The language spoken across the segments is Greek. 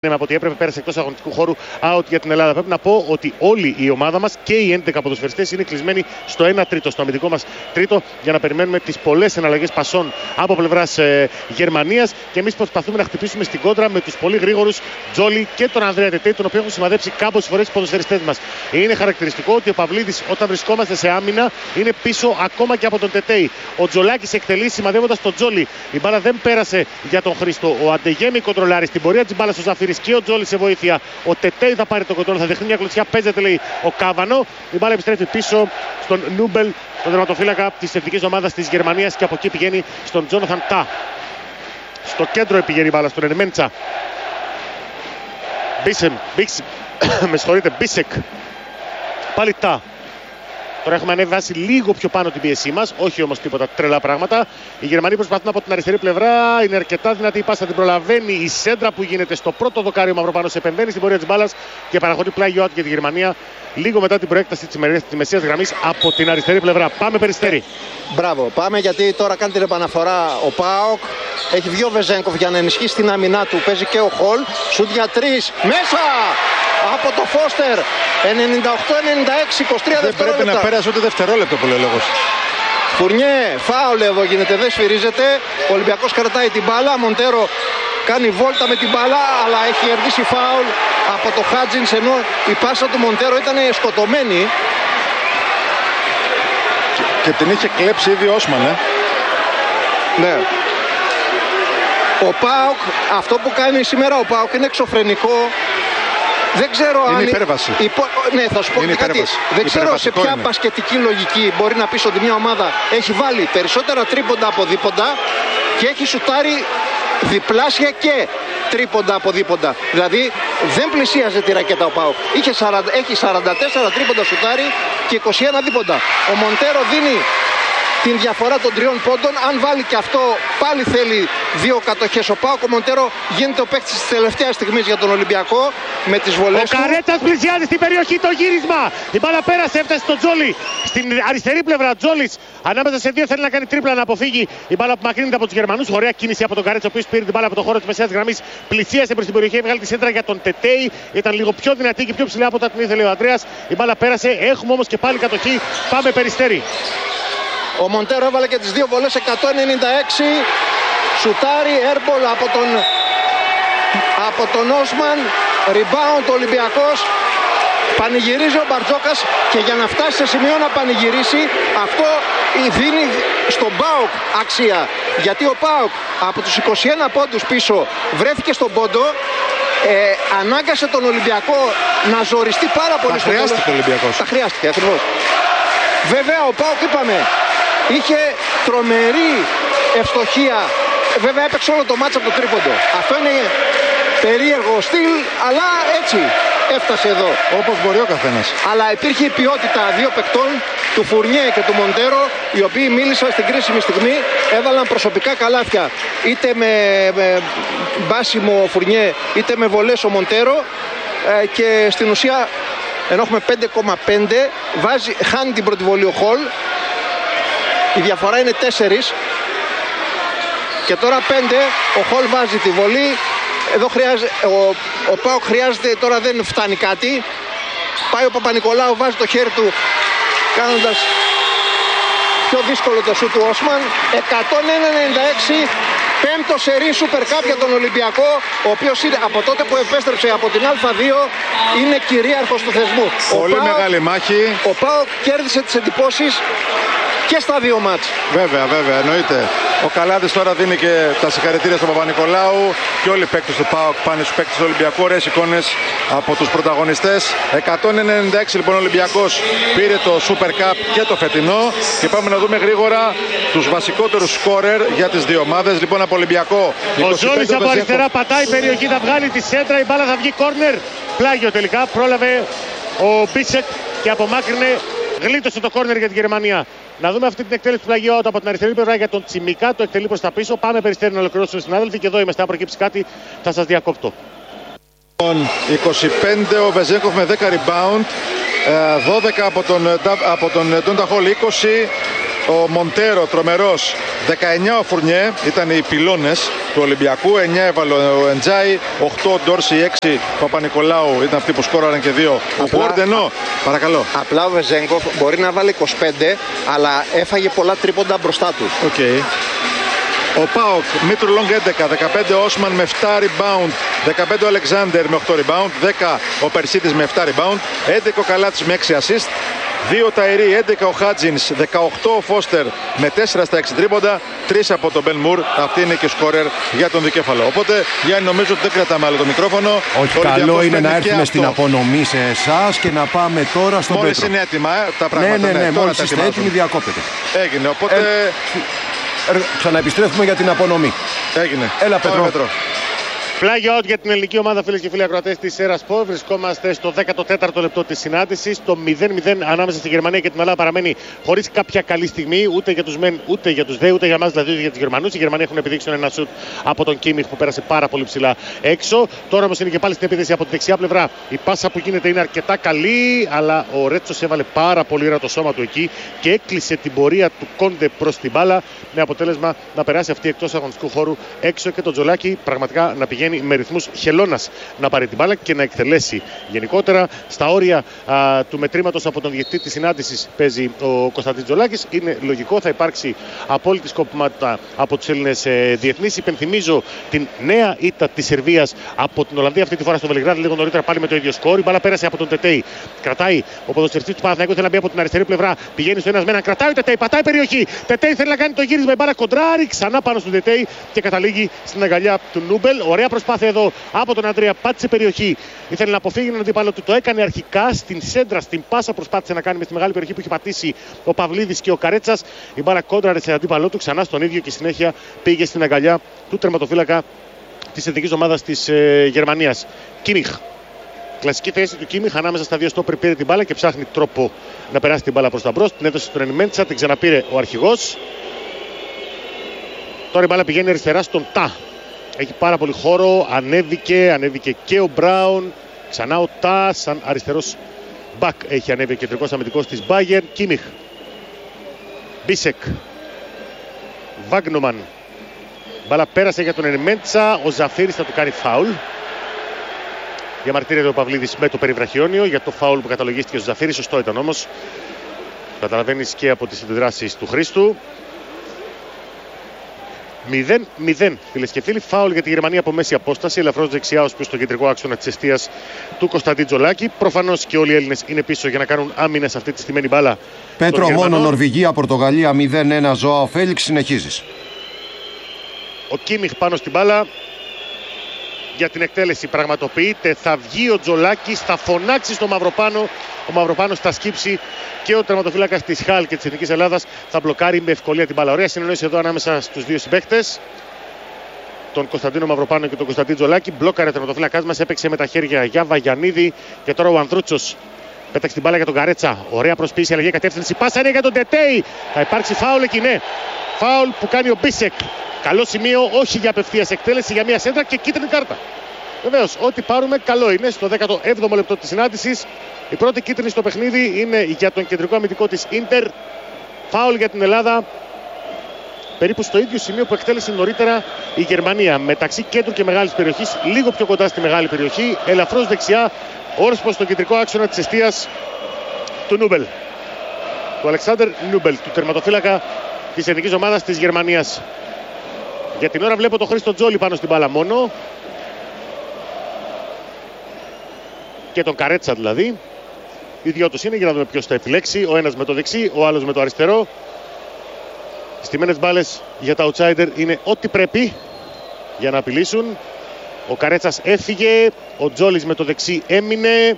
Από ότι έπρεπε, πέρασε εκτός αγωνιστικού χώρου, out για την Ελλάδα. Πρέπει να πω ότι όλη η ομάδα μας και οι 11 ποδοσφαιριστές είναι κλεισμένοι στο 1/3, στο αμυντικό μας τρίτο, για να περιμένουμε τις πολλές εναλλαγές πασών από πλευράς Γερμανίας. Και εμείς προσπαθούμε να χτυπήσουμε στην κόντρα με τους πολύ γρήγορους Τζόλι και τον Ανδρέα Τετέι, τον οποίο έχουν σημαδέψει κάμποσες φορές οι ποδοσφαιριστές μας. Είναι χαρακτηριστικό ότι ο Παυλίδης, όταν βρισκόμαστε σε άμυνα, είναι πίσω ακόμα και από τον Τετέι. Ο Τζολάκης εκτελεί σημαδεύοντας τον Τζόλι. Η μπάλα δεν πέρασε για τον Χρήστο. Ο Αντεγέμι κοντρολάρει στην πορεία της μπάλας στο Ζαφύρι. Και ο Τζόλι σε βοήθεια. Ο Τετέι θα πάρει το κοντρόλ, θα δεχτεί μια κλωτσιά. Παίζεται, λέει ο Κάβανο. Η μπάλα επιστρέφει πίσω στον Νούμπελ, τον τερματοφύλακα της εθνικής ομάδας της Γερμανίας. Και από εκεί πηγαίνει στον Τζόναθαν Τα. Στο κέντρο πηγαίνει η μπάλα, στον Ερμέντσα. Μπίσεκ. Πάλι Τα. Τώρα έχουμε ανεβάσει λίγο πιο πάνω την πίεσή μας, όχι όμως τίποτα τρελά πράγματα. Οι Γερμανοί προσπαθούν από την αριστερή πλευρά, είναι αρκετά δυνατή η πάσα, την προλαβαίνει η σέντρα που γίνεται στο πρώτο δοκάρι. Ο Μαυροπάνος επεμβαίνει στην πορεία της μπάλας και παραχωρεί πλάγιο out για τη Γερμανία λίγο μετά την προέκταση της μεσαίας γραμμής από την αριστερή πλευρά. Πάμε Περιστέρη. Μπράβο, πάμε γιατί τώρα κάνει την επαναφορά ο ΠΑΟΚ. Έχει βγει ο Βεζένκοφ για να ενισχύσει την άμυνά του. Παίζει και ο Χολ. Σουτ για 3. Μέσα! Από το Φώστερ. 98-96, 23 δεν δευτερόλεπτα. Πρέπει να πέρασε ούτε δευτερόλεπτο που λέει ο λόγος. Φουρνιέ, φάουλ εδώ γίνεται, δεν σφυρίζεται. Ο Ολυμπιακός κρατάει την μπάλα. Μοντέρο κάνει βόλτα με την μπάλα, αλλά έχει κερδίσει φάουλ από το Χάτζινς, ενώ η πάσα του Μοντέρο ήταν σκοτωμένη. Και την είχε κλέψει ήδη ο Όσμαν, Ναι. Ο ΠΑΟΚ, αυτό που κάνει σήμερα ο ΠΑΟΚ είναι εξωφρενικό. Δεν ξέρω είναι υπέρβαση. Ναι, θα σου πω είναι κάτι. Δεν ξέρω σε ποια μπασκετική λογική μπορεί να πεις ότι μια ομάδα έχει βάλει περισσότερα τρίποντα από δίποντα και έχει σουτάρει διπλάσια και τρίποντα από δίποντα. Δηλαδή δεν πλησίαζε τη ρακέτα ο ΠΑΟΚ. Έχει 44 τρίποντα σουτάρει και 21 δίποντα. Ο Μοντέρο δίνει την διαφορά των 3 πόντων. Αν βάλει και αυτό, πάλι θέλει 2 κατοχές ο ΠΑΟΚ. Ο Μοντέρο γίνεται ο παίκτης της τελευταίας στιγμής για τον Ολυμπιακό με τις βολές του. Ο Καρέτσας πλησιάζει στην περιοχή, το γύρισμα. Η μπάλα πέρασε, έφτασε στον Τζόλι. Στην αριστερή πλευρά, Τζόλις ανάμεσα σε δύο θέλει να κάνει τρίπλα, να αποφύγει. Η μπάλα που μακρύνεται από τους Γερμανούς. Ωραία κίνηση από τον Καρέτσα, ο οποίος πήρε την μπάλα από το χώρο της μεσαίας γραμμής. Πλησίασε προς την περιοχή, έβγαλε τη σέντρα για τον Τετέι. Ήταν λίγο πιο δυνατή και πιο ψηλά από ό,τι την ήθελε ο Ανδρέας. Η μπάλα πέρασε, έχουμε όμως και πάλι κατοχή. Πάμε Περιστέρη. Ο Μοντέρο έβαλε και τις δύο βολές, 196. Σουτάρι, airball από τον Όσμαν. Rebound ο Ολυμπιακός. Πανηγυρίζει ο Μπαρτζόκας και για να φτάσει σε σημείο να πανηγυρίσει, αυτό δίνει στον ΠΑΟΚ αξία. Γιατί ο ΠΑΟΚ από τους 21 πόντους πίσω βρέθηκε στον πόντο. Ανάγκασε τον Ολυμπιακό να ζοριστεί πάρα πολύ. Τα χρειάστηκε ο Ολυμπιακός. Τα χρειάστηκε ακριβώς. Βέβαια ο ΠΑΟΚ, είπαμε, είχε τρομερή ευστοχία. Βέβαια έπαιξε όλο το μάτς από το τρίποντο. Αυτό είναι περίεργο στυλ, αλλά έτσι έφτασε εδώ. Όπως μπορεί ο καθένας. Αλλά υπήρχε η ποιότητα δύο παικτών, του Φουρνιέ και του Μοντέρο, οι οποίοι μίλησαν στην κρίσιμη στιγμή, έβαλαν προσωπικά καλάθια. Είτε με μπάσιμο ο Φουρνιέ, είτε με βολές ο Μοντέρο. Και στην ουσία, ενώ έχουμε 5,5, χάνει την πρώτη βολή ο Χολ. Η διαφορά είναι 4. Και τώρα 5, ο Χολ βάζει τη βολή. Εδώ ο ΠΑΟΚ χρειάζεται, τώρα δεν φτάνει κάτι. Πάει ο Παπα-Νικολάου, βάζει το χέρι του κάνοντας πιο δύσκολο το σούτ του Όσμαν. 196, πέμπτο σερί Super Cup για τον Ολυμπιακό, ο οποίος είναι, από τότε που επέστρεψε από την Α2, είναι κυρίαρχος του θεσμού. Πολύ μεγάλη μάχη. Ο ΠΑΟΚ κέρδισε τις εντυπώσεις και στα δύο μάτς. Βέβαια, εννοείται. Ο Καλάδης τώρα δίνει και τα συγχαρητήρια στον Παπα-Νικολάου και όλοι οι παίκτες του ΠΑΟΚ πάνε στους παίκτες του Ολυμπιακού. Ωραίες εικόνες από τους πρωταγωνιστές. 196 λοιπόν ο Ολυμπιακός πήρε το Super Cup και το φετινό. Και πάμε να δούμε γρήγορα τους βασικότερους σκόρερ για τις δύο ομάδες. Λοιπόν, από Ολυμπιακό. Ο Ζόλης από αριστερά πατάει περιοχή, θα βγάλει τη σέντρα, η μπάλα θα βγει κόρνερ. Πλάγιο τελικά, πρόλαβε ο Μπίσεκ και απομάκρυνε. Γλίτωσε το κόρνερ για τη Γερμανία. Να δούμε αυτή την εκτέλεση του πλαγίου από την αριστερή πλευρά για τον Τσιμικά. Το εκτελεί προς τα πίσω. Πάμε Περιστέρη να ολοκληρώσουν συνάδελφοι. Και εδώ είμαστε. Αν προκύψει κάτι, θα σας διακόπτω. 25 ο Βεζένκοφ με 10 rebound. 12 από τον Ντόντα Χολ, 20. ο Μοντέρο τρομερός, 19 ο Φουρνιέ, ήταν οι πυλώνες του Ολυμπιακού, 9 έβαλε ο Εντζάι, 8 ο Ντόρση, 6 ο Παπα-Νικολάου, ήταν αυτοί που σκόραραν και 2 ο Βόρντ, ενώ, παρακαλώ. Απλά ο Βεζέγκοφ μπορεί να βάλει 25, αλλά έφαγε πολλά τρίποντα μπροστά του. Okay. Ο Πάοκ, Μήτρου Λόγκ 11, 15 ο Όσμαν με 7 rebound, 15 ο Αλεξάνδερ με 8 rebound, 10 ο Περσίτης με 7 rebound, 11 ο Καλάτης με 6 assist, 2 ο Ταϊρή, 11 ο Χάτζινς, 18 ο Φώστερ με 4 στα 6 τρίποντα, 3 από τον Μπεν Μουρ. Αυτή είναι και σκόρερ για τον δικέφαλο. Οπότε, Γιάννη, νομίζω ότι δεν κρατάμε άλλο το μικρόφωνο. Όχι, καλό είναι να έρθουμε στην απονομή σε εσάς και να πάμε τώρα στον Πέτρο. Μόλις είναι έτοιμα τα πράγματα. Ναι, μόλις είστε έτοιμοι διακόπτεται. Έγινε, οπότε... Ξαναεπιστρέφουμε για την απονομή. Έγινε. Έλα, Πέτρο. Πλάγιο out για την ελληνική ομάδα, φίλες και φίλοι ακροατές της Erasport. Βρισκόμαστε στο 14ο λεπτό της συνάντησης. Το 0-0 ανάμεσα στη Γερμανία και την Ελλάδα παραμένει χωρίς κάποια καλή στιγμή, ούτε για τους μεν, ούτε για τους δε, ούτε για εμάς δηλαδή, ούτε για τους Γερμανούς. Οι Γερμανοί έχουν επιδείξει ένα σουτ από τον Κίμιχ που πέρασε πάρα πολύ ψηλά έξω. Τώρα όμως είναι και πάλι στην επίθεση από τη δεξιά πλευρά. Η πάσα που γίνεται είναι αρκετά καλή, αλλά ο Ρέτσος έβαλε πάρα πολύ ωραία το σώμα του εκεί και έκλεισε την πορεία του Κόντε προς την μπάλα, με αποτέλεσμα να περάσει αυτή εκτός αγωνιστικού χώρου έξω και το Τζολάκι πραγματικά να πηγαίνει με ρυθμούς χελώνας να πάρει την μπάλα και να εκτελέσει. Γενικότερα στα όρια του μετρήματος από τον διαιτητή της συνάντησης παίζει ο Κωνσταντίν Τζολάκης. Είναι λογικό, θα υπάρξει απόλυτη σκοπιμότητα από τους Έλληνες διεθνείς. Υπενθυμίζω την νέα ήττα της Σερβίας από την Ολλανδία, αυτή τη φορά στο Βελιγράδι, λίγο νωρίτερα πάλι με το ίδιο σκόρ. Η μπάλα πέρασε από τον Τετέι. Κρατάει ο ποδοσφαιριστής του Παναθηναϊκού, θέλει να μπει από την αριστερή πλευρά. Πηγαίνει στο ένας με έναν, κρατάει ο Τετέι, πατάει περιοχή. Τετέι θέλει να κάνει το γύρισμα, η μπάλα κοντράρει ξανά πάνω στον Τετέι και καταλήγει στην αγκαλιά του Νούμπελ. Ωραία προσπάθεια εδώ από τον Αντρέα, πάτησε περιοχή. Ήθελε να αποφύγει έναν αντίπαλο του. Το έκανε αρχικά στην σέντρα, στην πάσα προσπάθησε να κάνει με τη μεγάλη περιοχή που είχε πατήσει ο Παυλίδης και ο Καρέτσας. Η μπάλα κόντραρε σε αντίπαλό του, ξανά στον ίδιο και συνέχεια πήγε στην αγκαλιά του τερματοφύλακα της εθνικής ομάδας της Γερμανίας. Κίμιχ. Κλασική θέση του Κίμιχ ανάμεσα στα δύο στόπερ, πήρε την μπάλα και ψάχνει τρόπο να περάσει την μπάλα προς τα μπρος. Την έδωσε στον Ενιμέντσα, την ξαναπήρε ο αρχηγός. Τώρα η μπάλα πηγαίνει αριστερά στον Τα. Έχει πάρα πολύ χώρο, ανέβηκε και ο Μπράουν. Ξανά ο Τα, σαν αριστερός μπακ έχει ανέβει ο κεντρικός αμυντικός της Bayern. Κίμιχ, Μπίσεκ, Βάγνομαν. Μπάλα πέρασε για τον Ενιμέντσα, ο Ζαφύρης θα του κάνει φάουλ. Διαμαρτύρεται ο Παυλίδης με το περιβραχιόνιο για το φάουλ που καταλογίστηκε ο Ζαφύρης. Σωστό ήταν όμως. Καταλαβαίνεις και από τις αντιδράσεις του Χρήστου. 0-0, φίλες και φίλοι. Φάουλ για τη Γερμανία από μέση απόσταση. Ελαφρώς δεξιά ως προς το κεντρικό άξονα της εστίας του Κωνσταντίν Τζολάκη. Προφανώς και όλοι οι Έλληνες είναι πίσω για να κάνουν άμυνα σε αυτή τη στημένη μπάλα. Πέτρο, μόνο Νορβηγία, Πορτογαλία 0-1. Ζωάο Φέλιξ, συνεχίζεις. Ο Κίμιχ πάνω στην μπάλα για την εκτέλεση πραγματοποιείται. Θα βγει ο Τζολάκης, θα φωνάξει στο Μαυροπάνο. Ο Μαυροπάνος θα σκύψει και ο τερματοφύλακας της Χάλ και της Εθνικής Ελλάδας θα μπλοκάρει με ευκολία την μπάλα. Ωραία συνεννόηση εδώ ανάμεσα στους δύο συμπαίκτες, τον Κωνσταντίνο Μαυροπάνο και τον Κωνσταντίν Τζολάκη. Μπλόκαρε ο τερματοφύλακας μας, έπαιξε με τα χέρια για Βαγιανίδη και τώρα ο Ανδρούτσος πέταξε την μπάλα για τον Καρέτσα. Ωραία προσποίηση, αλλαγή κατεύθυνση. Πάσα είναι για τον Τετέι. Θα υπάρξει φάουλ εκεί, ναι. Φάουλ που κάνει ο Μπίσεκ. Καλό σημείο, όχι για απευθείας εκτέλεση, για μια σέντρα και κίτρινη κάρτα. Βεβαίως, ό,τι πάρουμε καλό είναι. Στο 17ο λεπτό της συνάντησης, η πρώτη κίτρινη στο παιχνίδι είναι για τον κεντρικό αμυντικό της Ίντερ. Φάουλ για την Ελλάδα. Περίπου στο ίδιο σημείο που εκτέλεσε νωρίτερα η Γερμανία. Μεταξύ κέντρου και μεγάλης περιοχής, λίγο πιο κοντά στη μεγάλη περιοχή. Ελαφρώς δεξιά, όρος προς τον κεντρικό άξονα της εστίας του Νούμπελ. Του Αλεξάνδερ Νούμπελ, του τερματοφύλακα της εθνικής ομάδας της Γερμανίας. Για την ώρα βλέπω τον Χρήστο Τζόλι πάνω στην μπάλα μόνο. Και τον Καρέτσα δηλαδή. Οι δυο τους είναι για να δούμε ποιος θα επιλέξει. Ο ένας με το δεξί, ο άλλος με το αριστερό. Στημένες μπάλες για τα outsider είναι ό,τι πρέπει για να απειλήσουν. Ο Καρέτσας έφυγε. Ο Τζόλις με το δεξί έμεινε.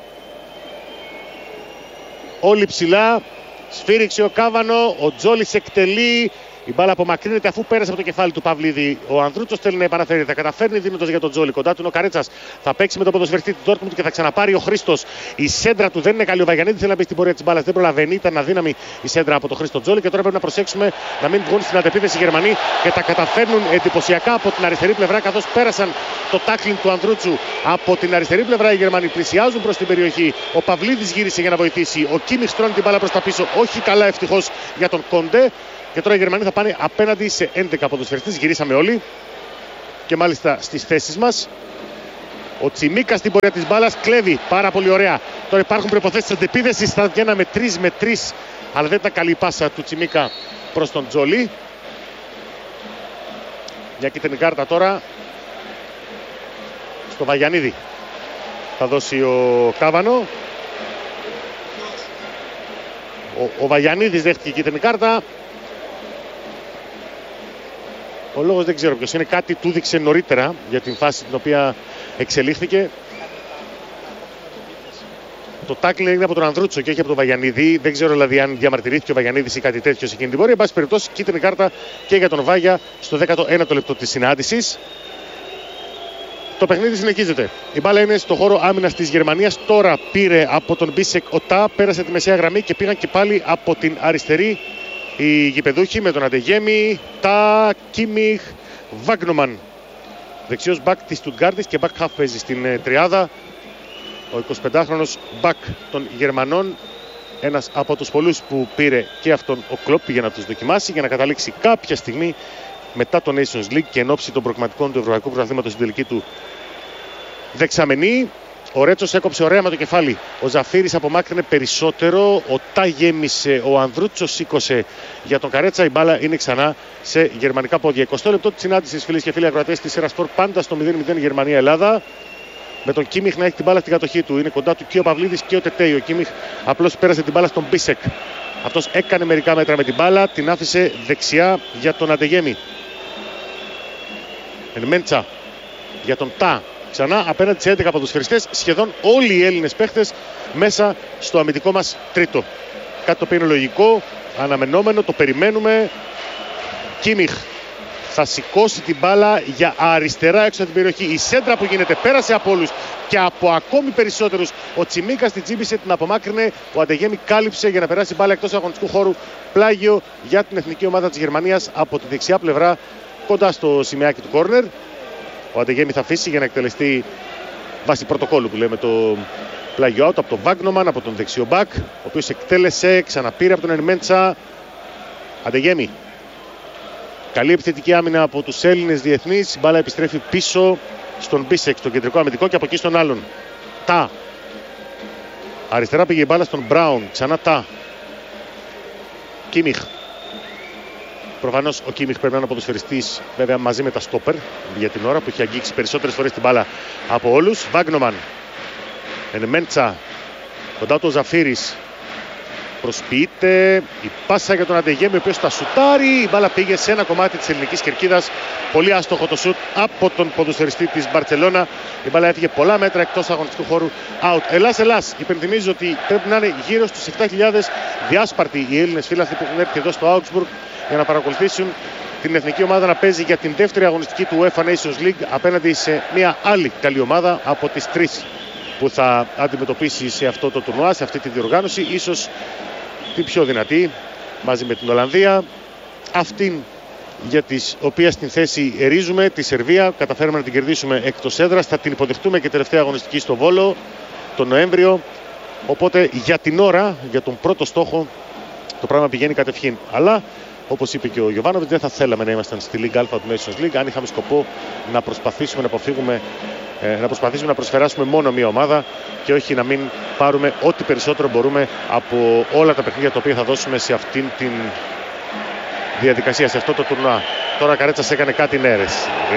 Όλοι ψηλά. Σφύριξε ο Κάβανο. Ο Τζόλις εκτελεί. Η μπάλα απομακρύνεται αφού πέρασε από το κεφάλι του Παυλίδη. Ο Ανδρούτσος θέλει να επαναφέρει. Θα καταφέρνει δίνοντας για τον Τζόλι. Κοντά του είναι ο Καρέτσας. Θα παίξει με τον ποδοσφαιριστή του Ντόρτμουντ και θα ξαναπάρει ο Χρήστος. Η σέντρα του δεν είναι καλή. Ο Βαγιανίδης θέλει να μπει στην πορεία της μπάλας. Δεν προλαβαίνει. Ήταν αδύναμη η σέντρα από τον Χρήστο Τζόλι. Και τώρα πρέπει να προσέξουμε να μην βγουν στην αντεπίθεση οι Γερμανοί και τα καταφέρνουν εντυπωσιακά από την αριστερή πλευρά, καθώς πέρασαν το τάκλινγκ του Ανδρούτσου από την αριστερή πλευρά. Οι Γερμανοί πλησιάζουν προς την περιοχή. Ο Παυλίδης γύρισε για να βοηθήσει. Ο Κίμιχ στρώνει την μπάλα προς τα πίσω. Όχι καλά ευτυχώς για τον Κοντέ. Και τώρα οι Γερμανοί θα πάνε απέναντι σε 11 ποδοσφαιριστές. Γυρίσαμε όλοι και μάλιστα στις θέσεις μας. Ο Τσιμίκας στην πορεία της μπάλας κλέβει πάρα πολύ ωραία. Τώρα υπάρχουν προϋποθέσεις αντεπίθεσης. Θα βγαίναμε 3-3, αλλά δεν ήταν καλή η πάσα του Τσιμίκα προς τον Τζόλι. Μια κίτρινη κάρτα τώρα στο Βαγιανίδη. Θα δώσει ο Κάβανο. Ο Βαγιανίδης δέχτηκε κίτρινη κάρτα. Ο λόγος δεν ξέρω ποιος είναι. Κάτι του δείξε νωρίτερα για την φάση την οποία εξελίχθηκε. Το τάκλινγκ έγινε από τον Ανδρούτσο και όχι από τον Βαγιανίδη. Δεν ξέρω δηλαδή αν διαμαρτυρήθηκε ο Βαγιανίδης ή κάτι τέτοιο σε εκείνη την πορεία. Εν πάση περιπτώσει, κίτρινη κάρτα και για τον Βάγια στο 19ο λεπτό της συνάντησης. Το παιχνίδι συνεχίζεται. Η μπάλα είναι στο χώρο άμυνας της Γερμανίας. Τώρα πήρε από τον Μπίσεκ ο Τα, πέρασε τη μεσαία γραμμή και πήγαν και πάλι από την αριστερή οι γηπεδούχοι με τον Αντεγέμι, Τα, Κίμιχ, Βάγνομαν. Δεξιός μπακ της Στουτγκάρτης και μπακ χαφ παίζει στην τριάδα. Ο 25χρονος μπακ των Γερμανών. Ένας από τους πολλούς που πήρε και αυτόν ο Κλοπ για να τους δοκιμάσει για να καταλήξει κάποια στιγμή μετά το Nations League και εν ώψη των προκριματικών του Ευρωπαϊκού Πρωταθλήματος στην τελική του δεξαμενή. Ο Ρέτσος έκοψε ωραία με το κεφάλι. Ο Ζαφύρης απομάκρυνε περισσότερο. Ο Τα γέμισε. Ο Ανδρούτσος σήκωσε για τον Καρέτσα. Η μπάλα είναι ξανά σε γερμανικά πόδια. 20 λεπτό της συνάντησης, φίλες και φίλοι ακροατές της Σέρα Σπορ. Πάντα στο 0-0 Γερμανία-Ελλάδα. Με τον Κίμιχ να έχει την μπάλα στην κατοχή του. Είναι κοντά του και ο Παυλίδης και ο Τετέι. Ο Κίμιχ απλώς πέρασε την μπάλα στον Μπίσεκ. Αυτός έκανε μερικά μέτρα με την μπάλα. Την άφησε δεξιά για τον Αντεγέμι. Μέντσα για τον Τα. Ξανά απέναντι σε 11 ποδοσφαιριστές, σχεδόν όλοι οι Έλληνες παίχτες μέσα στο αμυντικό μας τρίτο. Κάτι το οποίο είναι λογικό, αναμενόμενο, το περιμένουμε. Κίμιχ θα σηκώσει την μπάλα για αριστερά έξω από την περιοχή. Η σέντρα που γίνεται πέρασε από όλους και από ακόμη περισσότερους. Ο Τσιμίκας την τσίμπησε, την απομάκρυνε. Ο Αντεγέμι κάλυψε για να περάσει μπάλα εκτός αγωνιστικού χώρου. Πλάγιο για την εθνική ομάδα της Γερμανίας από τη δεξιά πλευρά, κοντά στο σημαίακι του κόρνερ. Ο Αντεγέμι θα αφήσει για να εκτελεστεί βάσει πρωτοκόλλου που λέμε το πλάγιο out από τον Βάγνομαν, από τον δεξιό μπακ, ο οποίος εκτέλεσε, ξαναπήρε από τον Ερμέντσα. Αντεγέμι. Καλή επιθετική άμυνα από τους Έλληνες διεθνείς. Η μπάλα επιστρέφει πίσω στον Μπίσεκ, στον κεντρικό αμυντικό και από εκεί στον άλλον. Τα. Αριστερά πήγε η μπάλα στον Μπράουν. Ξανά Τα. Κίμιχ. Προφανώς ο Κίμιχ πρέπει να είναι ποδοσφαιριστής, βέβαια μαζί με τα στόπερ για την ώρα που έχει αγγίξει περισσότερες φορές την μπάλα από όλους. Βάγνομαν. Ενμέντσα. Κοντά του ο Ζαφύρης. Προσποιείται. Η πάσα για τον Αντεγέμι, ο οποίος τα σουτάρει. Η μπάλα πήγε σε ένα κομμάτι της ελληνικής κερκίδας. Πολύ άστοχο το σουτ από τον ποδοσφαιριστή της Μπαρτσελώνα. Η μπάλα έφυγε πολλά μέτρα εκτός αγωνιστικού χώρου. Out. Ελλάς. Υπενθυμίζω ότι πρέπει να είναι γύρω στους 7.000 διάσπαρτοι οι Έλληνες φίλαθλοι που έχουν έρθει εδώ στο Augsburg για να παρακολουθήσουν την εθνική ομάδα να παίζει για την δεύτερη αγωνιστική του UEFA Nations League απέναντι σε μια άλλη καλή ομάδα από τις τρεις που θα αντιμετωπίσει σε αυτό το τουρνουά, σε αυτή τη διοργάνωση. Ίσως την πιο δυνατή μαζί με την Ολλανδία. Αυτήν για τις οποίες την θέση ερίζουμε, τη Σερβία. Καταφέραμε να την κερδίσουμε εκτός έδρας. Θα την υποδεχτούμε και τελευταία αγωνιστική στο Βόλο τον Νοέμβριο. Οπότε για την ώρα, για τον πρώτο στόχο, το πράγμα πηγαίνει κατευχήν. Αλλά όπως είπε και ο Γιωβάνοβιτς, δεν θα θέλαμε να ήμασταν στη Liga Α του Nations League αν είχαμε σκοπό να προσπαθήσουμε να αποφύγουμε, να προσπαθήσουμε να προσφεράσουμε μόνο μία ομάδα και όχι να μην πάρουμε ό,τι περισσότερο μπορούμε από όλα τα παιχνίδια τα οποία θα δώσουμε σε αυτήν την διαδικασία, σε αυτό το τουρνουά. Τώρα Καρέτσας έκανε κάτι νέρες.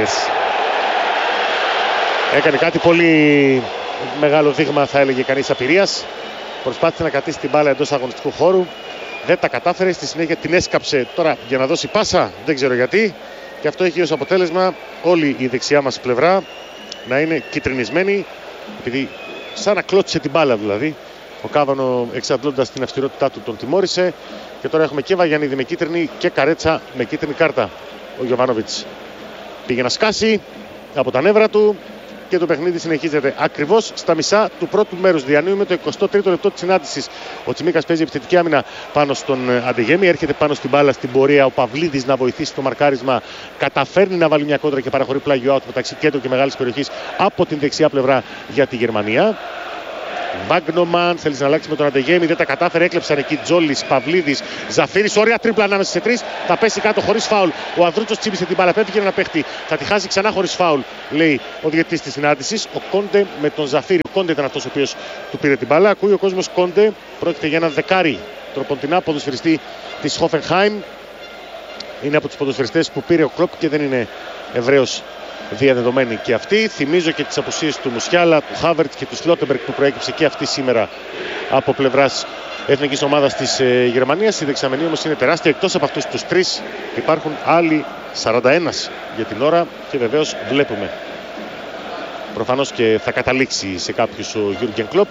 Έκανε κάτι πολύ μεγάλο δείγμα, θα έλεγε κανείς, απειρίας. Προσπάθησε να κρατήσει την μπάλα εντός αγωνιστικού χώρου. Δεν τα κατάφερε, στη συνέχεια την έσκαψε τώρα για να δώσει πάσα, δεν ξέρω γιατί. Και αυτό έχει ως αποτέλεσμα όλη η δεξιά μας πλευρά να είναι κυτρινισμένη, επειδή σαν να κλώτσισε την μπάλα δηλαδή Ο Κάβανο, εξαντλώντας την αυστηρότητά του, τον τιμώρησε. Και τώρα έχουμε και Βαγιανίδη με κίτρινη και Καρέτσα με κίτρινη κάρτα. Ο Γιοβάνοβιτς πήγε να σκάσει από τα νεύρα του και το παιχνίδι συνεχίζεται ακριβώς στα μισά του πρώτου μέρους. Διανύουμε το 23ο λεπτό της συνάντησης. Ο Τσιμίκας παίζει επιθετική άμυνα πάνω στον Αντεγέμι. Έρχεται πάνω στην μπάλα στην πορεία ο Παυλίδης να βοηθήσει το μαρκάρισμα. Καταφέρνει να βάλει μια κόντρα και παραχωρεί πλάγιο out μεταξύ κέντρου και μεγάλης περιοχής από την δεξιά πλευρά για τη Γερμανία. Βάγνομαν θέλει να αλλάξει με τον Αντεγέμι, δεν τα κατάφερε. Έκλεψαν εκεί Τζόλης, Παυλίδης, Ζαφύρης. Ωραία τρίπλα ανάμεσα σε τρεις. Θα πέσει κάτω χωρίς φάουλ. Ο Ανδρούτσος τσίπησε την μπάλα. Πέφυγε να παίχτη. Θα τη χάσει ξανά χωρίς φάουλ, λέει ο διαιτητής της συνάντησης. Ο Κόντε με τον Ζαφύρη. Ο Κόντε ήταν αυτός ο οποίος του πήρε την μπάλα. Ακούει ο κόσμος Κόντε. Πρόκειται για ένα δεκάρι τροποντινά ποδοσφαιριστή της Hoffenheim. Είναι από τους ποδοσφαιριστές που πήρε ο Κλοπ και δεν είναι Εβραίος διαδεδομένη και αυτή. Θυμίζω και τις απουσίες του Μουσιάλα, του Χάβερτς και του Σλότεμπεργκ που προέκυψε και αυτή σήμερα από πλευράς εθνικής ομάδας της Γερμανίας. Η δεξαμενή όμως είναι τεράστια. Εκτός από αυτούς τους τρεις υπάρχουν άλλοι 41 για την ώρα και βεβαίως βλέπουμε. Προφανώς και θα καταλήξει σε κάποιους ο Γιούργεν Κλοπ.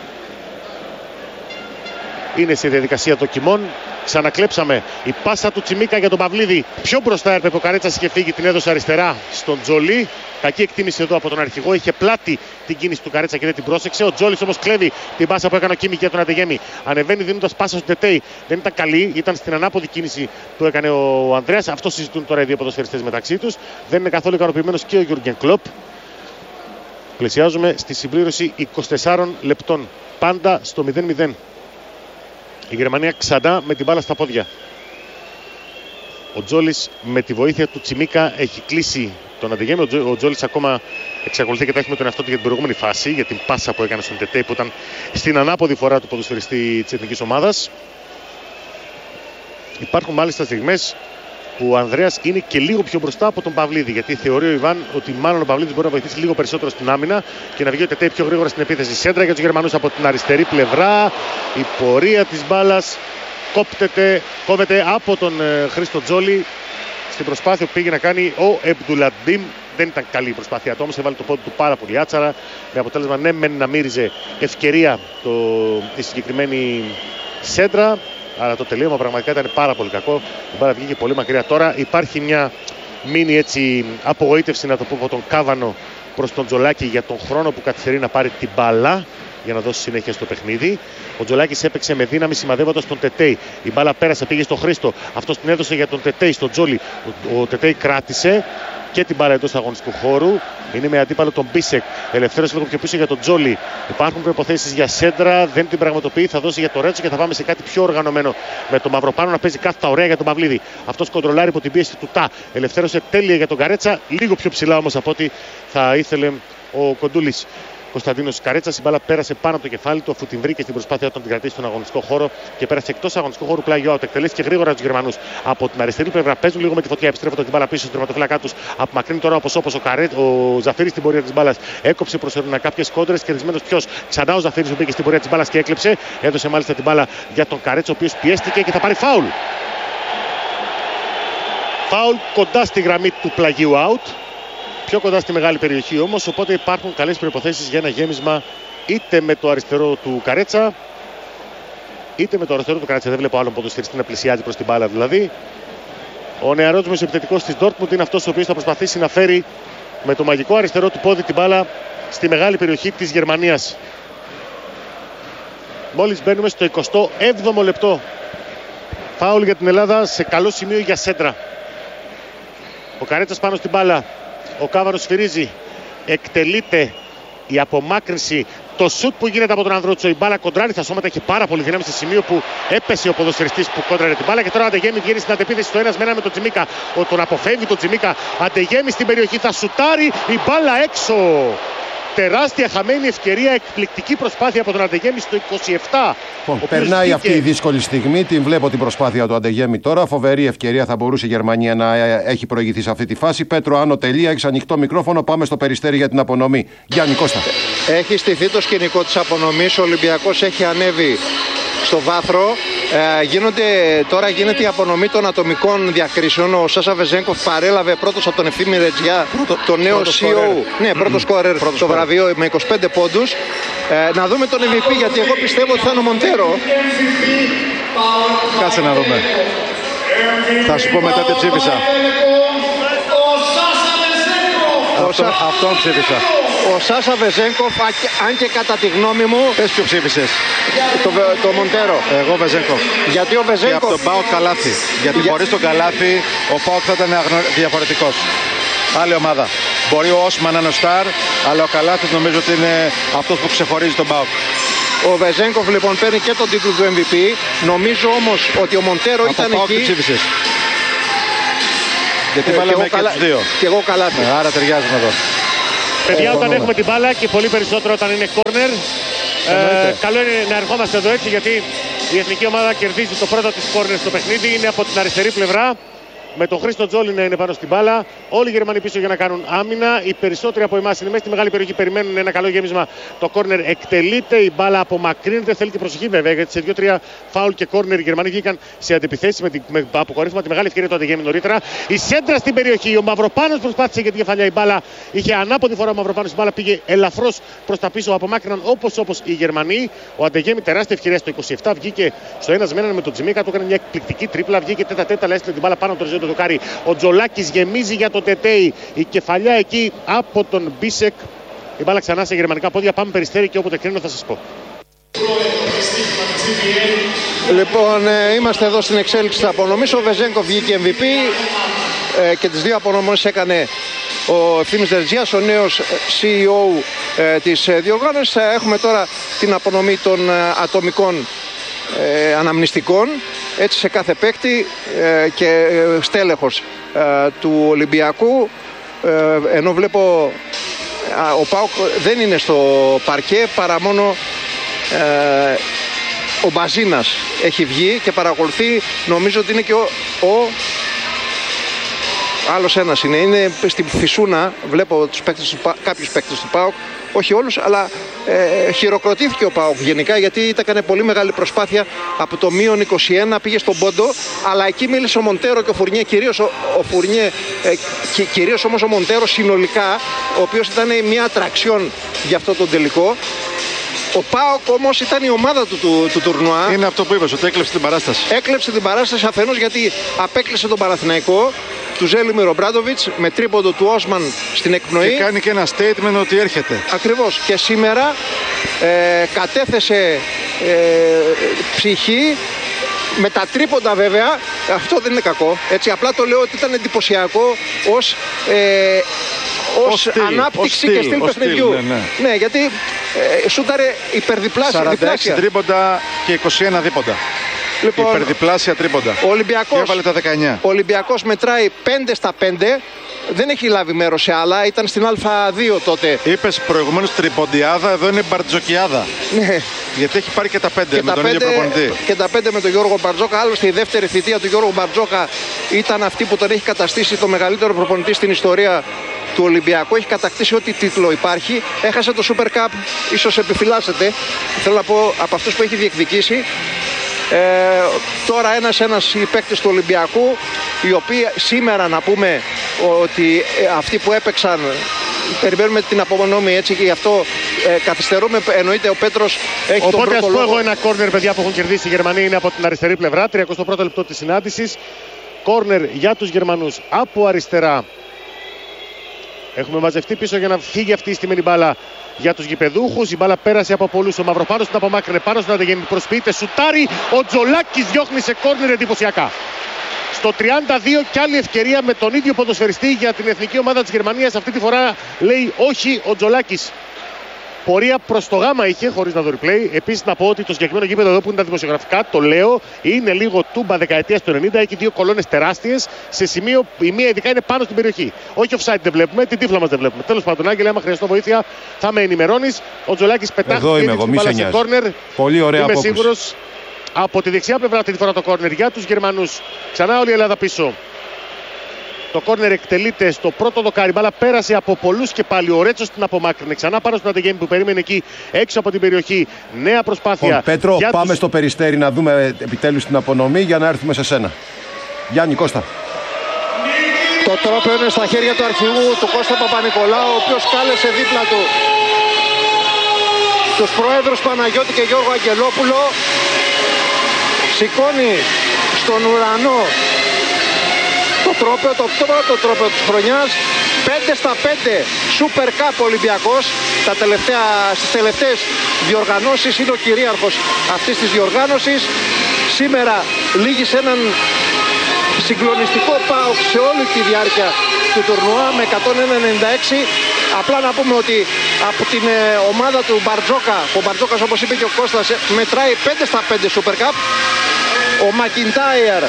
Είναι σε διαδικασία δοκιμών. Ξανακλέψαμε η πάσα του Τσιμίκα για τον Παυλίδη. Πιο μπροστά έπρεπε ο Καρέτσας, είχε φύγει, την έδωσε αριστερά στον Τζολί. Κακή εκτίμηση εδώ από τον αρχηγό. Είχε πλάτη την κίνηση του Καρέτσα και δεν την πρόσεξε. Ο Τζόλις όμως κλέβει την πάσα που έκανε ο Κίμι για τον Αντεγέμι. Ανεβαίνει δίνοντας πάσα στον Τετέι. Δεν ήταν καλή, ήταν στην ανάποδη κίνηση που έκανε ο Ανδρέας. Αυτό συζητούν τώρα οι δύο ποδοσφαιριστές μεταξύ τους. Δεν είναι καθόλου ικανοποιημένος και ο Γιούργεν Κλοπ. Πλησιάζουμε στη συμπλήρωση 24 λεπτών. Πάντα στο 0-0. Η Γερμανία ξανά με την μπάλα στα πόδια. Ο Τζόλις με τη βοήθεια του Τσιμίκα έχει κλείσει τον Αντεγέμι. Ο Τζόλις ακόμα εξακολουθεί και τα έχει με τον εαυτό του για την προηγούμενη φάση, για την πάσα που έκανε στον Τετέι που ήταν στην ανάποδη φορά του ποδοσφαιριστή της εθνικής ομάδας. Υπάρχουν μάλιστα στιγμές που ο Ανδρέας είναι και λίγο πιο μπροστά από τον Παυλίδη, γιατί θεωρεί ο Ιβάν ότι μάλλον ο Παυλίδης μπορεί να βοηθήσει λίγο περισσότερο στην άμυνα και να βγει ο Τετέι πιο γρήγορα στην επίθεση. Σέντρα για τους Γερμανούς από την αριστερή πλευρά. Η πορεία της μπάλας κόβεται από τον Χρήστο Τζόλι στην προσπάθεια που πήγε να κάνει ο Εμπτουλαντίμ. Δεν ήταν καλή η προσπάθειά του, όμως έβαλε το πόδι του πάρα πολύ άτσαρα, με αποτέλεσμα ναι μεν να μύριζε ευκαιρία τη συγκεκριμένη σέντρα. Αλλά το τελείωμα πραγματικά ήταν πάρα πολύ κακό. Η μπάλα βγήκε πολύ μακριά. Τώρα υπάρχει μια μίνι έτσι απογοήτευση, να το πω, από τον Κάβανο προς τον Τζολάκη για τον χρόνο που καθυστερεί να πάρει την μπάλα για να δώσει συνέχεια στο παιχνίδι. Ο Τζολάκης έπαιξε με δύναμη σημαδεύοντας τον Τετέι. Η μπάλα πέρασε, πήγε στον Χρήστο. Αυτός την έδωσε για τον Τετέι, στον Τζόλι. Ο Τετέι κράτησε και την μπάλα εντός αγωνιστικού χώρου. Είναι με αντίπαλο τον Μπίσεκ. Ελευθέρωσε λίγο πιο πίσω για τον Τζόλι. Υπάρχουν προϋποθέσεις για σέντρα. Δεν την πραγματοποιεί. Θα δώσει για το Ρέτσο και θα πάμε σε κάτι πιο οργανωμένο. Με τον Μαυροπάνο να παίζει κάθετα ωραία για τον Παυλίδη. Αυτός κοντρολάρει υπό την πίεση του Τά. Ελευθέρωσε τέλεια για τον Καρέτσα. Λίγο πιο ψηλά όμως από ό,τι θα ήθελε ο Κοντούλης. Κωνσταντίνος Καρέτσας, η μπάλα πέρασε πάνω από το κεφάλι του, αφού την βρήκε στην προσπάθεια να την κρατήσει στον αγωνιστικό χώρο και πέρασε εκτός αγωνιστικού χώρου πλάγιο out. Εκτελέστηκε γρήγορα τους Γερμανούς. Από την αριστερή πλευρά παίζουν λίγο με τη φωτιά, επιστρέφοντας την μπάλα πίσω στον τερματοφύλακά τους. Απομακρύνει τώρα όπως ο Ζαφύρης στην πορεία της μπάλας. Έκοψε προσωρινά κάποιες κόντρες. Κερδισμένος ποιος? Ξανά ο Ζαφύρης που μπήκε στην πορεία της μπάλας και έκλεψε. Έδωσε μάλιστα την μπάλα για τον Καρέτσα, ο οποίος πιέστηκε και θα πάρει φάουλ. Φάουλ κοντά στη γραμμή του πλαγίου out. Πιο κοντά στη μεγάλη περιοχή όμως, οπότε υπάρχουν καλές προϋποθέσεις για ένα γέμισμα είτε με το αριστερό του Καρέτσα είτε με το αριστερό του Καρέτσα. Δεν βλέπω άλλον ποδοσφαιριστή να πλησιάζει προς την μπάλα δηλαδή. Ο νεαρός μεσοεπιθετικός της Dortmund είναι αυτός ο οποίος θα προσπαθήσει να φέρει με το μαγικό αριστερό του πόδι την μπάλα στη μεγάλη περιοχή της Γερμανίας. Μόλις μπαίνουμε στο 27ο λεπτό. Φάουλ για την Ελλάδα σε καλό σημείο για σέντρα. Ο Καρέτσας πάνω στην μπάλα. Ο Κάβαρος σφυρίζει, εκτελείται η απομάκρυνση, το σουτ που γίνεται από τον Ανδρούτσο. Η μπάλα κοντράρει στα σώματα, έχει πάρα πολύ δύναμη σε σημείο που έπεσε ο ποδοσφαιριστής που κόντραρε την μπάλα. Και τώρα ο Αντεγέμι βγαίνει στην αντεπίθεση στο 1-1 με τον Τσιμίκα. Τον αποφεύγει τον Τσιμίκα. Αντεγέμι στην περιοχή, θα σουτάρει, η μπάλα έξω. Τεράστια χαμένη ευκαιρία, εκπληκτική προσπάθεια από τον Αντεγέμι στο 27. Περνάει αυτή η δύσκολη στιγμή, την βλέπω την προσπάθεια του Αντεγέμι τώρα. Φοβερή ευκαιρία, θα μπορούσε η Γερμανία να έχει προηγηθεί σε αυτή τη φάση. Πέτρο, άνω τελεία, έχεις ανοιχτό μικρόφωνο. Πάμε στο Περιστέρι για την απονομή. Γιάννη Κώστα. Έχει στηθεί το σκηνικό της απονομής. Ο Ολυμπιακός έχει ανέβει στο βάθρο. Τώρα γίνεται η απονομή των ατομικών διακρίσεων. Ο Σάσα Βεζένκοφ παρέλαβε πρώτος από τον Ευθύμη Ρετζιά, το νέο CEO. Ναι, πρώτος σκόρερ το βραβείο με 25 πόντους. Να δούμε τον MVP, γιατί εγώ πιστεύω ότι θα είναι ο Μοντέρο. Κάτσε να δούμε. Θα σου πω μετά τι ψήφισα. Αυτόν ψήφισα. Ο Σάσα Βεζένκοφ, αν και κατά τη γνώμη μου... Πες ποιο ψήφισες? Το Μοντέρο. Εγώ Βεζένκοφ. Γιατί ο Βεζένκοφ... Και από τον ΠΑΟΚ Καλάθι. Γιατί χωρίς τον Καλάθι ο ΠΑΟΚ θα ήταν διαφορετικός. Άλλη ομάδα. Μπορεί ο Όσμαν να είναι ο Σταρ, αλλά ο Καλάθης νομίζω ότι είναι αυτός που ξεχωρίζει τον ΠΑΟΚ. Ο Βεζένκοφ λοιπόν παίρνει και τον τίτλο του MVP. Νομίζω όμως ότι ο Μοντέρο από ήταν ΠΑΟΚ εκεί. Ψήφισες. Γιατί βάλαμε και τους δύο. Και εγώ Καλάθι. Άρα ταιριάζουμε εδώ. Παιδιά, όταν έχουμε την μπάλα και πολύ περισσότερο όταν είναι corner, καλό είναι να ερχόμαστε εδώ έτσι, γιατί η εθνική ομάδα κερδίζει το πρώτο της corner στο παιχνίδι. Είναι από την αριστερή πλευρά, με τον Χρήστο Τζόλι να είναι πάνω στην μπάλα. Όλοι οι Γερμανοί πίσω για να κάνουν άμυνα. Οι περισσότεροι από εμάς είναι μέσα στη μεγάλη περιοχή, περιμένουν ένα καλό γέμισμα. Το κόρνερ εκτελείται, η μπάλα απομακρύνεται. Θέλει και προσοχή βέβαια, γιατί σε 2-3 φάουλ και κόρνερ οι Γερμανοί βγήκαν σε αντιπιθέσεις με αποκορύφωμα τη μεγάλη ευκαιρία του Αντεγέμι νωρίτερα. Η σέντρα στην περιοχή, ο Μαυροπάνος προσπάθησε για την κεφαλιά, η μπάλα είχε ανάποδη φορά ο Μαυροπάνος, η μπάλα πήγε ελαφρώς προς τα πίσω, απομάκρυναν όπως οι Γερμανοί. Ο Αντεγέμι τεράστια ευκαιρία στο 27, βγήκε στο 1-1 με τον Τζιμίκα, του έκανε μια εκπληκτική τρίπλα, βγήκε τέτα-τέτα, αλλά έστειλε την μπάλα πάνω από το Ριζό του Δοκάρι. Ο Τζολάκης γεμίζει για το Τετέι. Η κεφαλιά εκεί από τον Μπίσεκ. Η μπάλα ξανά σε γερμανικά πόδια. Πάμε Περιστέρι και όποτε κρίνω θα σας πω. Λοιπόν, είμαστε εδώ στην εξέλιξη της απονομής. Ο Βεζένκοφ βγήκε MVP και τις δύο απονομές έκανε ο Ευθύμης Ρετζιάς, ο νέος CEO της διοργάνωσης. Έχουμε τώρα την απονομή των ατομικών αναμνηστικών, έτσι σε κάθε παίκτη και στέλεχος του Ολυμπιακού, ενώ βλέπω ο ΠΑΟΚ δεν είναι στο παρκέ παρά μόνο ο Μπαζίνας έχει βγει και παρακολουθεί. Νομίζω ότι είναι και άλλος ένας είναι στην Φυσούνα. Βλέπω τους παίκτες, κάποιους παίκτες του ΠΑΟΚ, όχι όλους, αλλά χειροκροτήθηκε ο ΠΑΟΚ γενικά, γιατί έκανε πολύ μεγάλη προσπάθεια από το μείον 21, πήγε στον πόντο, αλλά εκεί μίλησε ο Μοντέρο και ο Φουρνιέ, κυρίως ο Φουρνιέ, κυρίως όμως ο Μοντέρο συνολικά, ο οποίος ήταν μια ατραξιόν για αυτό το τελικό. Ο ΠΑΟΚ όμως ήταν η ομάδα του τουρνουά. Είναι αυτό που είπες, ότι έκλεψε την παράσταση. Έκλεψε την παράσταση αφενός γιατί απέκλεισε τον Παναθηναϊκό του Ζέλιμιρ Ομπράντοβιτς με τρίποντο του Όσμαν στην εκπνοή. Και κάνει και ένα statement ότι έρχεται. Ακριβώς. Και σήμερα κατέθεσε ψυχή με τα τρίποντα βέβαια. Αυτό δεν είναι κακό. Έτσι, απλά το λέω ότι ήταν εντυπωσιακό ως ανάπτυξη και στυλ παιχνιδιού. Ναι, γιατί σούταρε υπερδιπλάσια. 46 τρίποντα και 21 δίποντα. Λοιπόν, υπερδιπλάσια τρίποντα. Και έβαλε τα 19. Ο Ολυμπιακός μετράει 5 στα 5. Δεν έχει λάβει μέρος σε άλλα. Ήταν στην Α2 τότε. Είπες προηγουμένως τριποντιάδα, εδώ είναι μπαρτζοκιάδα. Ναι. Γιατί έχει πάρει και τα 5 με τον ίδιο προπονητή. Και τα 5 με τον Γιώργο Μπαρτζόκα. Άλλωστε η δεύτερη θητεία του Γιώργου Μπαρτζόκα ήταν αυτή που τον έχει καταστήσει το μεγαλύτερο προπονητή στην ιστορία του Ολυμπιακού. Έχει κατακτήσει ό,τι τίτλο υπάρχει. Έχασε το Super Cup, ίσως επιφυλάσσεται. Θέλω να πω από αυτούς που έχει διεκδικήσει. Τώρα ένας οι παίκτες του Ολυμπιακού, οι οποίοι σήμερα να πούμε ότι αυτοί που έπαιξαν περιμένουμε την απομονώμη, έτσι, και γι' αυτό καθυστερούμε. Εννοείται ο Πέτρος έχει τον πρώτο λόγο. Οπότε ας πω εγώ ένα κόρνερ, παιδιά, που έχουν κερδίσει οι Γερμανοί, είναι από την αριστερή πλευρά, 31ο λεπτό της συνάντησης. Κόρνερ για τους Γερμανούς από αριστερά. Έχουμε μαζευτεί πίσω για να φύγει αυτή η στημένη μπάλα για τους γηπεδούχους. Η μπάλα πέρασε από πολλούς. Ο Μαυροπάνος την απομάκρυνε πάνω στον Αντεγέμι. Προσποιείται, σουτάρει. Ο Τζολάκης διώχνει σε κόρνερ εντυπωσιακά. Στο 32 κι άλλη ευκαιρία με τον ίδιο ποδοσφαιριστή για την εθνική ομάδα της Γερμανίας. Αυτή τη φορά λέει όχι ο Τζολάκης. Πορεία προς το γάμα είχε, χωρίς να δω replay. Επίσης να πω ότι το συγκεκριμένο γήπεδο εδώ που είναι τα δημοσιογραφικά, το λέω, είναι λίγο τούμπα δεκαετίας του 90. Έχει δύο κολόνες τεράστιες σε σημείο, η μία ειδικά είναι πάνω στην περιοχή. Όχι offside δεν βλέπουμε, την τύφλα μας δεν βλέπουμε. Τέλος πάντων, Άγγελε, άμα χρειαστώ βοήθεια θα με ενημερώνεις. Ο Τζολάκης πετάχτηκε την μπάλα σε κόρνερ. Πολύ ωραία είμαι απόκριση. Σίγουρος. Από τη δεξιά πλευρά αυτή τη φορά το κόρνερ για τους Γερμανούς. Ξανά όλη η Ελλάδα πίσω. Το κόρνερ εκτελείται στο πρώτο δοκάρι. Μπάλα πέρασε από πολλούς και πάλι ο Ρέτσος την απομάκρυνε. Ξανά πάνω στον Αντεγέμι που περίμενε εκεί έξω από την περιοχή. Νέα προσπάθεια. Πέτρο, πάμε στο Περιστέρι να δούμε επιτέλους την απονομή για να έρθουμε σε σένα. Γιάννη, Κώστα. Το τρόπαιο είναι στα χέρια του αρχηγού του Κώστα Παπα-Νικολάου, ο οποίος κάλεσε δίπλα του τους προέδρους Παναγιώτη και Γιώργο Αγγελόπουλο. Σηκώνει στον ουρανό το τρόπαιο, το πρώτο τρόπαιο της χρονιάς. 5-5 Super Cup Ολυμπιακός. Στις τελευταίες διοργανώσεις είναι ο κυρίαρχος αυτής της διοργάνωσης. Σήμερα λήγει σε έναν συγκλονιστικό ΠΑΟΚ σε όλη τη διάρκεια του τουρνουά με 101-96. Απλά να πούμε ότι από την ομάδα του Μπαρτζόκα, ο Μπαρτζόκας όπως είπε και ο Κώστας μετράει 5-5 Super Cup. Ο Μακιντάιρ,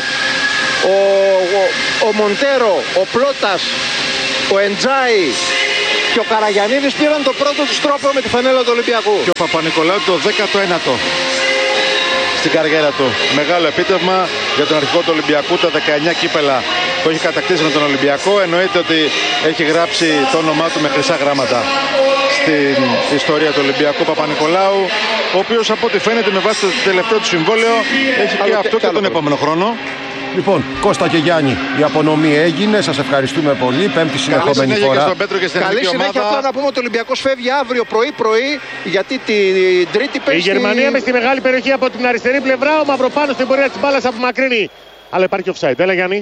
ο Μοντέρο, ο Πλώτας, ο Εντζάι και ο Καραγιαννίδης πήραν το πρώτο τους τρόπο με τη φανέλα του Ολυμπιακού. Και ο Παπα-Νικολάου το 19ο στην καριέρα του. Μεγάλο επίτευγμα για τον αρχηγό του Ολυμπιακού, τα 19 κύπελα που έχει κατακτήσει με τον Ολυμπιακό. Εννοείται ότι έχει γράψει το όνομά του με χρυσά γράμματα στην ιστορία του Ολυμπιακού Παπα-Νικολάου, ο οποίος από ό,τι φαίνεται με βάση το τελευταίο του συμβόλαιο έχει και αυτό και τον επόμενο χρόνο. Λοιπόν, Κώστα και Γιάννη, η απονομή έγινε. Σας ευχαριστούμε πολύ. Πέμπτη συνεχόμενη φορά. Στον Πέτρο και στην Καλή συνέχεια. Απλά να πούμε ότι ο Ολυμπιακός φεύγει αύριο πρωί-πρωί, γιατί την Τρίτη παίζει. Η Γερμανία με στη μεγάλη περιοχή από την αριστερή πλευρά. Ο Μαυροπάνος στην πορεία της μπάλας απομακρύνει. Αλλά υπάρχει offside. Έλα, Γιάννη.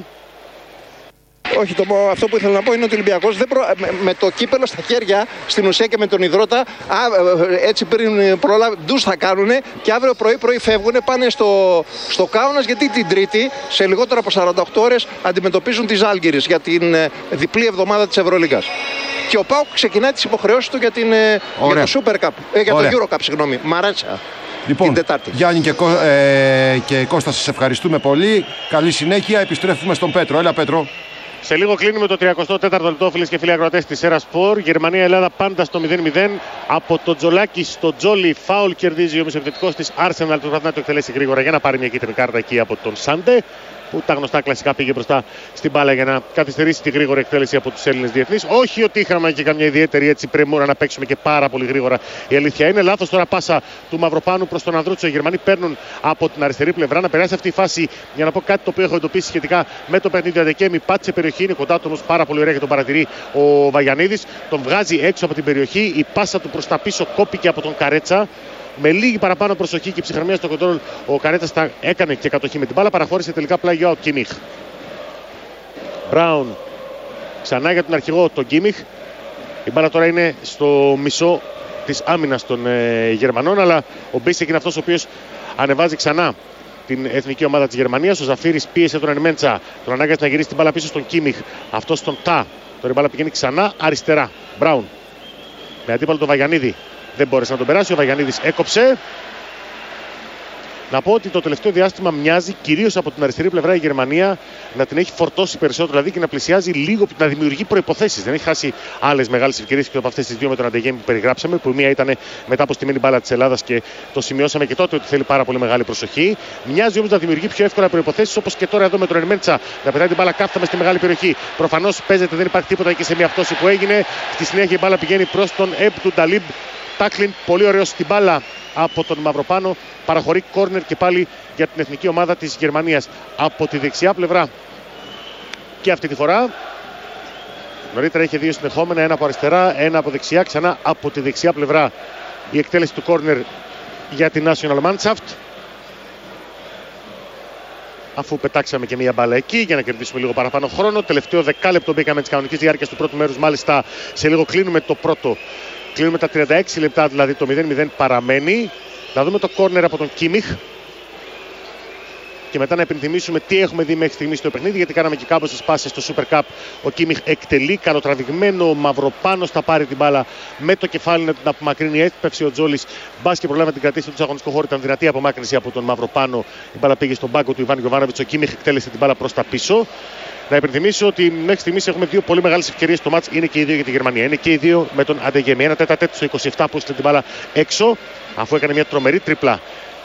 Όχι, αυτό που ήθελα να πω είναι ότι ο Ολυμπιακός με το κύπελο στα χέρια, στην ουσία και με τον υδρότα, έτσι πριν προλάβει, ντους θα κάνουν και αύριο πρωί φεύγουν, πάνε στο Κάουνας, γιατί την Τρίτη, σε λιγότερο από 48 ώρες, αντιμετωπίζουν τις Ζάλγκιρις για την διπλή εβδομάδα της Ευρωλίγκας. Και ο ΠΑΟΚ ξεκινάει τις υποχρεώσεις του για το Super Cup, για το Euro Cup, συγγνώμη. Μαράτσα. Λοιπόν, Γιάννη και Κώστα, σας ευχαριστούμε πολύ. Καλή συνέχεια. Επιστρέφουμε στον Πέτρο. Έλα, Πέτρο. Σε λίγο κλείνουμε το 34ο λεπτό, φίλες και φίλοι ακροατές της Σέρα Σπορ. Γερμανία-Ελλάδα πάντα στο 0-0. Από το Τζολάκι στο Τζόλι, φάουλ κερδίζει ο μεσοεπιθετικός της Arsenal. Προσπαθεί να το εκτελέσει γρήγορα για να πάρει μια κίτρινη κάρτα εκεί από τον Σάντε, που τα γνωστά κλασικά πήγε μπροστά στην μπάλα για να καθυστερήσει τη γρήγορη εκτέλεση από τους Έλληνες διεθνείς. Όχι ότι είχαμε και καμιά ιδιαίτερη έτσι πρεμούρα να παίξουμε και πάρα πολύ γρήγορα. Η αλήθεια είναι λάθος τώρα πάσα του Μαυροπάνου προς τον Ανδρούτσο. Οι Γερμανοί παίρνουν από την αριστερή πλευρά να περάσει αυτή η φάση για να πω κάτι το οποίο έχω εντοπίσει σχετικά με το παιχνίδι. Αντεκέμι πάτησε περιοχή, είναι κοντά του όμως πάρα πολύ ωραία και τον παρατηρεί ο Βαγιαννίδης. Τον βγάζει έξω από την περιοχή. Η πάσα του προς τα πίσω κόπηκε από τον Καρέτσα. Με λίγη παραπάνω προσοχή και ψυχραιμία στο κοντρόλ, ο Καρέτσας τα έκανε και κατοχή με την μπάλα. Παραχώρησε τελικά πλάγιο ο Κίμιχ. Μπράουν ξανά για τον αρχηγό, τον Κίμιχ. Η μπάλα τώρα είναι στο μισό της άμυνας των Γερμανών, αλλά ο Μπίσεκ είναι αυτός ο οποίος ανεβάζει ξανά την εθνική ομάδα της Γερμανίας. Ο Ζαφίρης πίεσε τον Ενμέντσα, τον ανάγκασε να γυρίσει την μπάλα πίσω στον Κίμιχ. Αυτό στον Τα. Τώρα η μπάλα πηγαίνει ξανά αριστερά. Μπράουν με αντίπαλο τον Βαγιαννίδη. Δεν μπόρεσε να τον περάσει, ο Βαγιαννίδης έκοψε. Να πω ότι το τελευταίο διάστημα μοιάζει κυρίως από την αριστερή πλευρά η Γερμανία να την έχει φορτώσει περισσότερο, δηλαδή και να πλησιάζει λίγο, να δημιουργεί προϋποθέσεις. Δεν έχει χάσει άλλες μεγάλες ευκαιρίες και από αυτές τις δύο με τον Αντεγέμι που περιγράψαμε, που μία ήταν μετά από στημένη μπάλα της Ελλάδας και το σημειώσαμε και τότε ότι θέλει πάρα πολύ μεγάλη προσοχή. Μοιάζει όμως να δημιουργεί πιο εύκολα προϋποθέσεις, όπως και τώρα εδώ με τον Ερμέντσα να πετάει την μπάλα κάθετα στη μεγάλη περιοχή. Προφανώς παίζεται, δεν υπάρχει τίποτα και σε μια πτώση που έγινε. Στη συνέχεια η μπάλα πηγαίνει προς τον Εμπ του Νταλίμπ. Τάκλιν πολύ ωραίο στην μπάλα από τον Μαυροπάνο. Παραχωρεί κόρνερ και πάλι για την εθνική ομάδα της Γερμανίας από τη δεξιά πλευρά. Και αυτή τη φορά νωρίτερα είχε δύο συνεχόμενα, ένα από αριστερά, ένα από δεξιά, ξανά από τη δεξιά πλευρά η εκτέλεση του κόρνερ για την National Mannschaft. Αφού πετάξαμε και μία μπάλα εκεί για να κερδίσουμε λίγο παραπάνω χρόνο. Τελευταίο δεκάλεπτο μπήκαμε της κανονικής διάρκειας του πρώτου μέρους. Μάλιστα σε λίγο κλείνουμε το πρώτο. Κλείνουμε τα 36 λεπτά, δηλαδή το 0-0 παραμένει. Να δούμε το κόρνερ από τον Κίμιχ. Και μετά να επιθυμίσουμε τι έχουμε δει μέχρι στιγμή στο παιχνίδι, γιατί κάναμε και κάμποσες πάσες στο Super Cup. Ο Κίμιχ εκτελεί, καλοτραβηγμένο, ο Μαυροπάνος θα πάρει την μπάλα με το κεφάλι να την απομακρύνει. Έπεψε ο Τζόλης, μπας και προλάβει να την κρατήσει στον αγωνιστικό χώρο. Ήταν δυνατή απομάκρυνση από τον Μαυροπάνο. Η μπάλα πήγε στον πάγκο του Ιβάν Γιοβάνοβιτς. Ο Κίμιχ εκτέλεσε την μπάλα προς τα πίσω. Να υπενθυμίσω ότι μέχρι στιγμής έχουμε δύο πολύ μεγάλες ευκαιρίες στο μάτς. Είναι και οι δύο για τη Γερμανία. Είναι και οι δύο με τον Αντεγέμι. Ένα τέταρτο στο 27 που έστειλε την μπάλα έξω, αφού έκανε μια τρομερή τρίπλα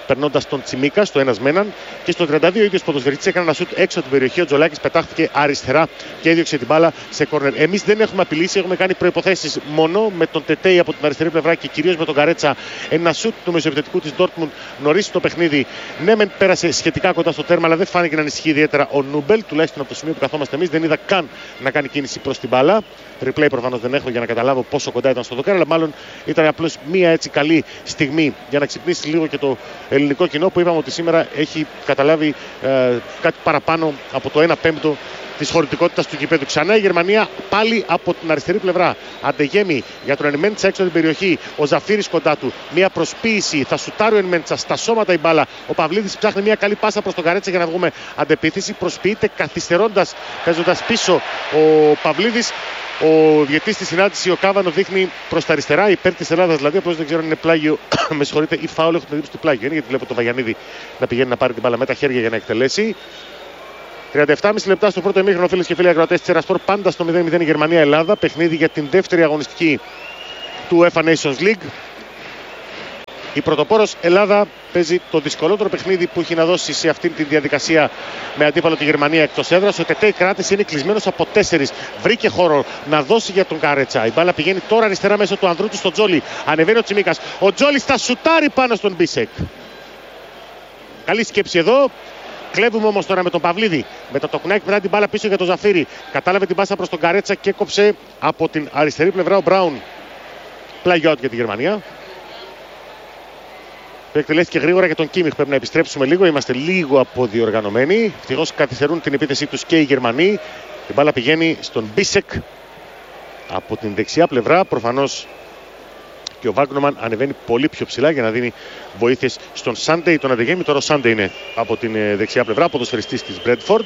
περνώντας τον Τσιμίκα στο ένας με έναν. Και στο 32 ο ίδιος ποδοσφαιριστής έκανε ένα σουτ έξω από την περιοχή. Ο Τζολάκης πετάχτηκε αριστερά και έδιωξε την μπάλα σε κόρνερ. Εμείς δεν έχουμε απειλήσει, έχουμε κάνει προϋποθέσεις μόνο με τον Τετέι από την αριστερή πλευρά και κυρίως με τον Καρέτσα. Ένα σουτ του μεσοεπιθετικού της Ντόρτμουντ νωρίς στο παιχνίδι. Ναι, μεν πέρασε σχετικά κοντά στο τέρμα, αλλά δεν φάνηκε να ανησυχεί ιδιαίτερα ο Νούμπελ, τουλάχιστον από το σημείο που καθόμαστε εμείς. Δεν είδα καν να κάνει κίνηση προς την μπάλα. Replay προφανώς δεν έχω για να καταλάβω πόσο κοντά ήταν στο δοκάρι, αλλά μάλλον ήταν απλώς μία έτσι καλή στιγμή για να ξυπνήσει λίγο και το ελληνικό κοινό που είπαμε ότι σήμερα έχει καταλάβει κάτι παραπάνω από το 1/5 της χωρητικότητας του γηπέδου. Ξανά η Γερμανία πάλι από την αριστερή πλευρά. Αντεγέμι για τον Ενμέντσα έξω από την περιοχή. Ο Ζαφύρης κοντά του. Μία προσποίηση. Θα σουτάρει ο Ενμέντσα στα σώματα η μπάλα. Ο Παυλίδης ψάχνει μία καλή πάσα προς τον Καρέτσα για να βγούμε αντεπίθεση. Προσποιείται καθυστερώντας, παίζοντας πίσω ο Παυλίδης. Ο διαιτητής στη συνάντηση, ο Κάβανο, δείχνει προς τα αριστερά υπέρ της Ελλάδας. Δηλαδή, απλώς δεν ξέρω αν είναι πλάγιο, με συγχωρείτε, ή φάουλ. Έχω την εντύπωση ότι πλάγιο είναι, γιατί βλέπω τον Βαγιανίδη να πηγαίνει να πάρει την μπάλα με τα χέρια για να εκτελέσει. 37,5 λεπτά στο πρώτο ημίχρονο, φίλες και φίλοι ακροατές της Ερασπορ. Πάντα στο 0-0 η Γερμανία-Ελλάδα. Παιχνίδι για την δεύτερη αγωνιστική του UEFA Nations League. Η πρωτοπόρος Ελλάδα παίζει το δυσκολότερο παιχνίδι που έχει να δώσει σε αυτήν τη διαδικασία με αντίπαλο τη Γερμανία εκτός έδρας. Ο Τετέι κράτησε, είναι κλεισμένος από 4. Βρήκε χώρο να δώσει για τον Καρέτσα. Η μπάλα πηγαίνει τώρα αριστερά μέσω του ανδρού του στον Τζόλι. Ανεβαίνει ο Τσιμίκας. Ο Τζόλις θα σουτάρει πάνω στον Μπίσεκ. Καλή σκέψη εδώ. Κλέβουμε όμως τώρα με τον Παυλίδη. Μετά το κουνάκι μετά την μπάλα πίσω για τον Ζαφύρη. Κατάλαβε την πάσα προς τον Καρέτσα και έκοψε από την αριστερή πλευρά ο Μπράουν. Πλάγιο out για τη Γερμανία. Το εκτελέστηκε γρήγορα για τον Κίμιχ. Πρέπει να επιστρέψουμε λίγο. Είμαστε λίγο αποδιοργανωμένοι. Ευτυχώς καθυστερούν την επίθεσή τους και οι Γερμανοί. Η μπάλα πηγαίνει στον Μπίσεκ από την δεξιά πλευρά. Προφανώς και ο Βάγκνομαν ανεβαίνει πολύ πιο ψηλά για να δίνει βοήθειες στον Σάντεϊ. Τον Αντεγέμι τώρα ο Σάντεϊ είναι από την δεξιά πλευρά, ποδοσφαιριστής της Μπρέντφορντ.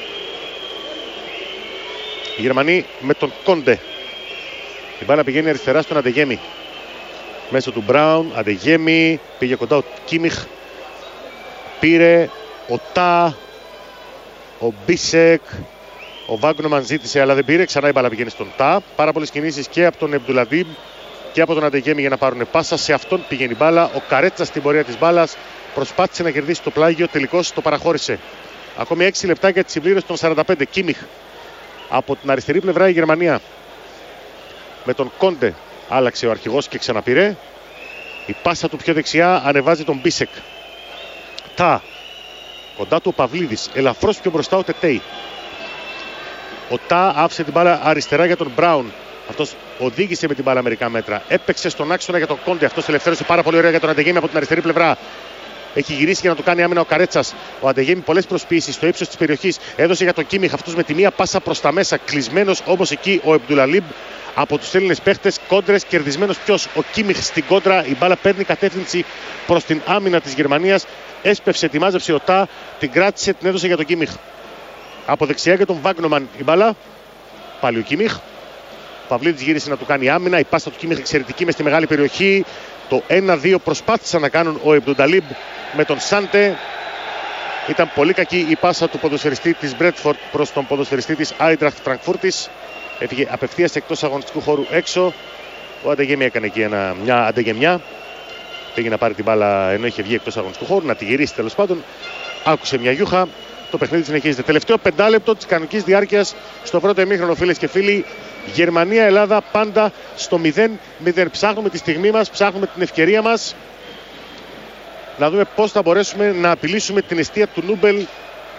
Οι Γερμανοί με τον Κόντε. Η μπάλα πηγαίνει αριστερά στον Αντεγέμι. Μέσω του Μπράουν, Αντεγέμι, πήγε κοντά ο Κίμιχ. Πήρε ο Τά, ο Μπίσεκ. Ο Βάγκνομαν ζήτησε αλλά δεν πήρε. Ξανά η μπάλα πηγαίνει στον Τά. Πάρα πολλές κινήσεις και από τον Εμπτουλαντίμπ και από τον Αντεγέμι για να πάρουν πάσα. Σε αυτόν πηγαίνει η μπάλα. Ο Καρέτσα στην πορεία της μπάλας προσπάθησε να κερδίσει το πλάγιο. Τελικώς το παραχώρησε. Ακόμη 6 λεπτά για τη συμπλήρωση των 45. Κίμιχ από την αριστερή πλευρά η Γερμανία. Με τον Κόντε άλλαξε ο αρχηγός και ξαναπήρε. Η πάσα του πιο δεξιά ανεβάζει τον Μπίσεκ. Τα κοντά του ο Παυλίδης. Ελαφρώς πιο μπροστά ο Τετέι. Ο Τα άφησε την μπάλα αριστερά για τον Μπράουν. Αυτός οδήγησε με την μπάλα μερικά μέτρα. Έπαιξε στον άξονα για τον Κόντε. Αυτός ελευθέρωσε πάρα πολύ ωραία για τον Αντεγέμι από την αριστερή πλευρά. Έχει γυρίσει για να του κάνει άμυνα ο Καρέτσας. Ο Αντεγέμι πολλές προσποιήσεις στο ύψος της περιοχής. Έδωσε για τον Κίμιχ. Αυτός με τη μία πάσα προς τα μέσα. Κλεισμένος όμως εκεί ο Εμπτουλαλίμπ από τους Έλληνες παίχτες. Κόντρες, κερδισμένος ποιος? Ο Κίμιχ στην κόντρα. Η μπάλα παίρνει κατεύθυνση προς την άμυνα της Γερμανίας. Έσπευσε, τη μάζεψε ο Τα. Την κράτησε, την έδωσε για τον Κίμιχ. Από δεξιά για τον Βάγκνομαν η μπάλα. Πάλι ο Κίμιχ. Ο Παυλίδης γύρισε να του κάνει άμυνα. Η πάσα του Κίμιχ εξαιρετική μες στη μεγάλη περιοχή. Το 1-2 προσπάθησαν να κάνουν ο Εμπτουλαλίμπ με τον Σάντε. Ήταν πολύ κακή η πάσα του ποδοσφαιριστή της Μπρέντφορντ προς τον ποδοσφαιριστή της Άιντραχτ Φραγκφούρτης. Έφυγε απευθείας εκτός αγωνιστικού χώρου έξω. Ο Αντεγέμι έκανε εκεί μια αντεγεμιά. Πήγε να πάρει την μπάλα ενώ είχε βγει εκτός αγωνιστικού χώρου, να τη γυρίσει τέλος πάντων. Άκουσε μια γιούχα. Το παιχνίδι συνεχίζεται. Τελευταίο 5 λεπτό της κανονικής διάρκειας στο πρώτο ημίχρονο, φίλες και φίλοι. Γερμανία-Ελλάδα πάντα στο 0-0. Ψάχνουμε τη στιγμή μας, ψάχνουμε την ευκαιρία μας. Να δούμε πώς θα μπορέσουμε να απειλήσουμε την εστία του Νούμπελ.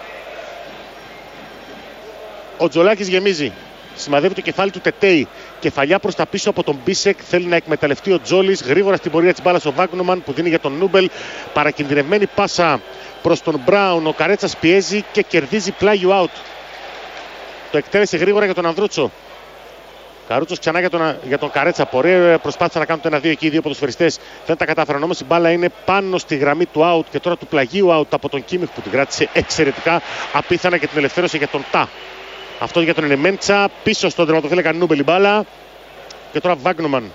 Ο Τζολάκης γεμίζει. Σημαδεύει το κεφάλι του Τετέι. Κεφαλιά προς τα πίσω από τον Μπίσεκ. Θέλει να εκμεταλλευτεί ο Τζόλις. Γρήγορα στην πορεία της μπάλας ο Βάγκνομαν που δίνει για τον Νούμπελ. Παρακινδυνευμένη πάσα προς τον Μπράουν. Ο Καρέτσας πιέζει και κερδίζει πλάγιο out. Το εκτέλεσε γρήγορα για τον Ανδρούτσο. Καρούτσος ξανά για τον Καρέτσα. Πορεία προσπάθησαν να κάνουν το 1-2 εκεί οι δύο ποδοσφαιριστές. Δεν τα κατάφεραν όμως. Η μπάλα είναι πάνω στη γραμμή του out και τώρα του πλαγίου out από τον Κίμιχ που την κράτησε εξαιρετικά απίθανα και την ελευθέρωσε για τον Τα. Αυτό για τον Ενεμέντσα. Πίσω στον τερματοφύλακα Νούμπελ η μπάλα. Και τώρα Βάγκνομαν.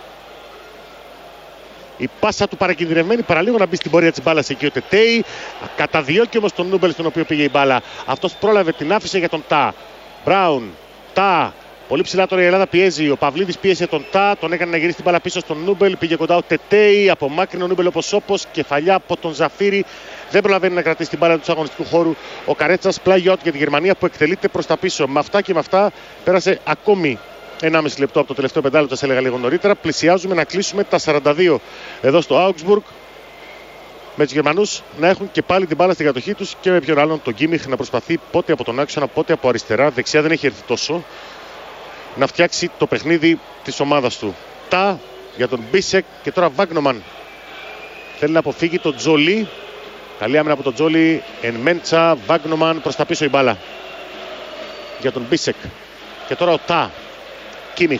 Η πάσα του παρακινδυνευμένη παραλίγο να μπει στην πορεία της μπάλας εκεί ο Τετέι. Καταδιώκει όμως τον Νούμπελ στον οποίο πήγε η μπάλα. Αυτός πρόλαβε, την άφησε για τον Τα. Μπράουν. Τα. Πολύ ψηλά τώρα η Ελλάδα πιέζει. Ο Παυλίδης πίεσε τον Τα, τον έκανε να γυρίσει την μπάλα πίσω στον Νούμπελ. Πήγε κοντά ο Τετέι, απομάκρυνε ο Νούμπελ όπως κεφαλιά από τον Ζαφύρη. Δεν προλαβαίνει να κρατήσει την μπάλα του αγωνιστικού χώρου. Ο Καρέτσας πλάγιο out για τη Γερμανία που εκτελείται προς τα πίσω. Με αυτά και με αυτά πέρασε ακόμη 1,5 λεπτό από το τελευταίο πεντάλεπτο, σας έλεγα λίγο νωρίτερα. Πλησιάζουμε να κλείσουμε τα 42 εδώ στο Augsburg. Με τους Γερμανούς να έχουν και πάλι την μπάλα στην κατοχή τους και με ποιον άλλον, τον Κίμιχ, να προσπαθεί πότε από τον άξονα, πότε από αριστερά. Δεξιά δεν έχει έρθει τόσο. Να φτιάξει το παιχνίδι της ομάδας του. Τα για τον Μπίσεκ και τώρα Βάγνομαν. Θέλει να αποφύγει τον Τζολί. Καλή άμυνα από τον Τζολί. Εν Μέντσα, Βάγνομαν προς τα πίσω η μπάλα. Για τον Μπίσεκ. Και τώρα ο Τα. Κίμιχ.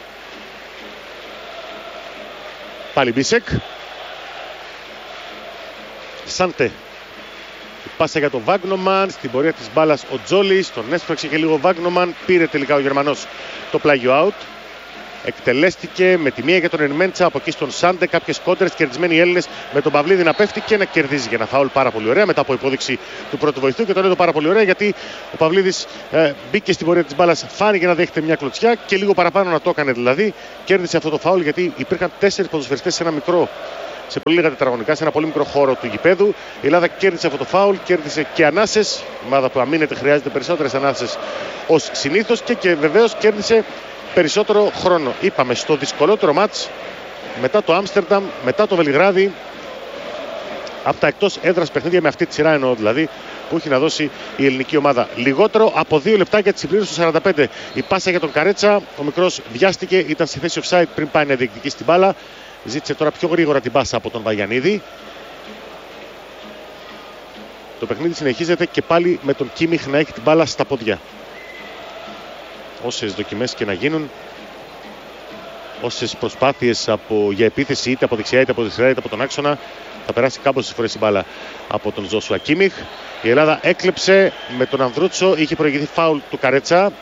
Πάλι Μπίσεκ. Σάντε. Η πάσα για τον Βάγνομαν. Στην πορεία της μπάλας ο Τζόλις. Τον έσπρωξε και λίγο ο Βάγνομαν. Πήρε τελικά ο Γερμανός το πλάγιο out. Εκτελέστηκε με τη μία για τον Ενμέντσα. Από εκεί στον Σάντε. Κάποιες κόντρες. Κερδισμένοι οι Έλληνες με τον Παυλίδη να πέφτει και να κερδίζει. Για ένα φάουλ πάρα πολύ ωραία μετά από υπόδειξη του πρώτου βοηθού. Και το λέω πάρα πολύ ωραία γιατί ο Παυλίδης μπήκε στην πορεία της μπάλας. Φάνηκε να δέχεται μια κλωτσιά και λίγο παραπάνω να το έκανε δηλαδή. Κέρδισε αυτό το φάουλ γιατί υπήρχαν 4 ποδοσφαιριστές σε ένα μικρό. Σε πολύ λίγα τετραγωνικά, σε ένα πολύ μικρό χώρο του γηπέδου. Η Ελλάδα κέρδισε αυτό το φάουλ, κέρδισε και ανάσες. Η ομάδα που αμήνεται χρειάζεται περισσότερες ανάσες ως συνήθως και βεβαίως κέρδισε περισσότερο χρόνο. Είπαμε στο δυσκολότερο μάτς μετά το Άμστερνταμ, μετά το Βελιγράδι, από τα εκτός έδρας παιχνίδια με αυτή τη σειρά εννοώ δηλαδή, που έχει να δώσει η ελληνική ομάδα. Λιγότερο από 2 λεπτάκια τη συμπλήρωση στο 45. Η πάσα για τον Καρέτσα, ο μικρός βιάστηκε, ήταν στη θέση offside πριν πάει να διεκδικήσει την μπάλα. Ζήτησε τώρα πιο γρήγορα την πάσα από τον Βαγιανίδη. Το παιχνίδι συνεχίζεται και πάλι με τον Κίμιχ να έχει την μπάλα στα πόδια. Όσες δοκιμές και να γίνουν, όσες προσπάθειες για επίθεση είτε από δεξιά είτε από αριστερά είτε από τον άξονα, θα περάσει κάμποσες φορές η μπάλα από τον Ζόσουα Κίμιχ. Η Ελλάδα έκλεψε με τον Ανδρούτσο, είχε προηγηθεί φάουλ του Καρέτσα.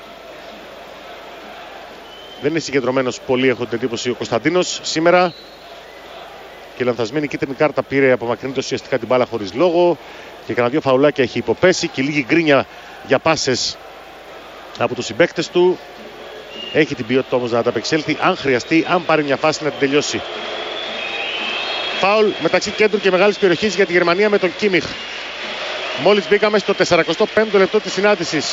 Δεν είναι συγκεντρωμένος πολύ, έχω την εντύπωση, ο Κωνσταντίνος σήμερα. Και η λανθασμένη κίτρινη κάρτα πήρε, απομακρύνεται ουσιαστικά την μπάλα χωρίς λόγο. Και κανένα 2 φαουλάκια έχει υποπέσει και λίγη γκρίνια για πάσες από τους συμπαίκτες του. Έχει την ποιότητα όμως να ανταπεξέλθει, αν χρειαστεί, αν πάρει μια φάση να την τελειώσει. Φάουλ μεταξύ κέντρου και μεγάλης περιοχής για τη Γερμανία με τον Κίμιχ. Μόλις μπήκαμε στο 45ο λεπτό της συνάντησης.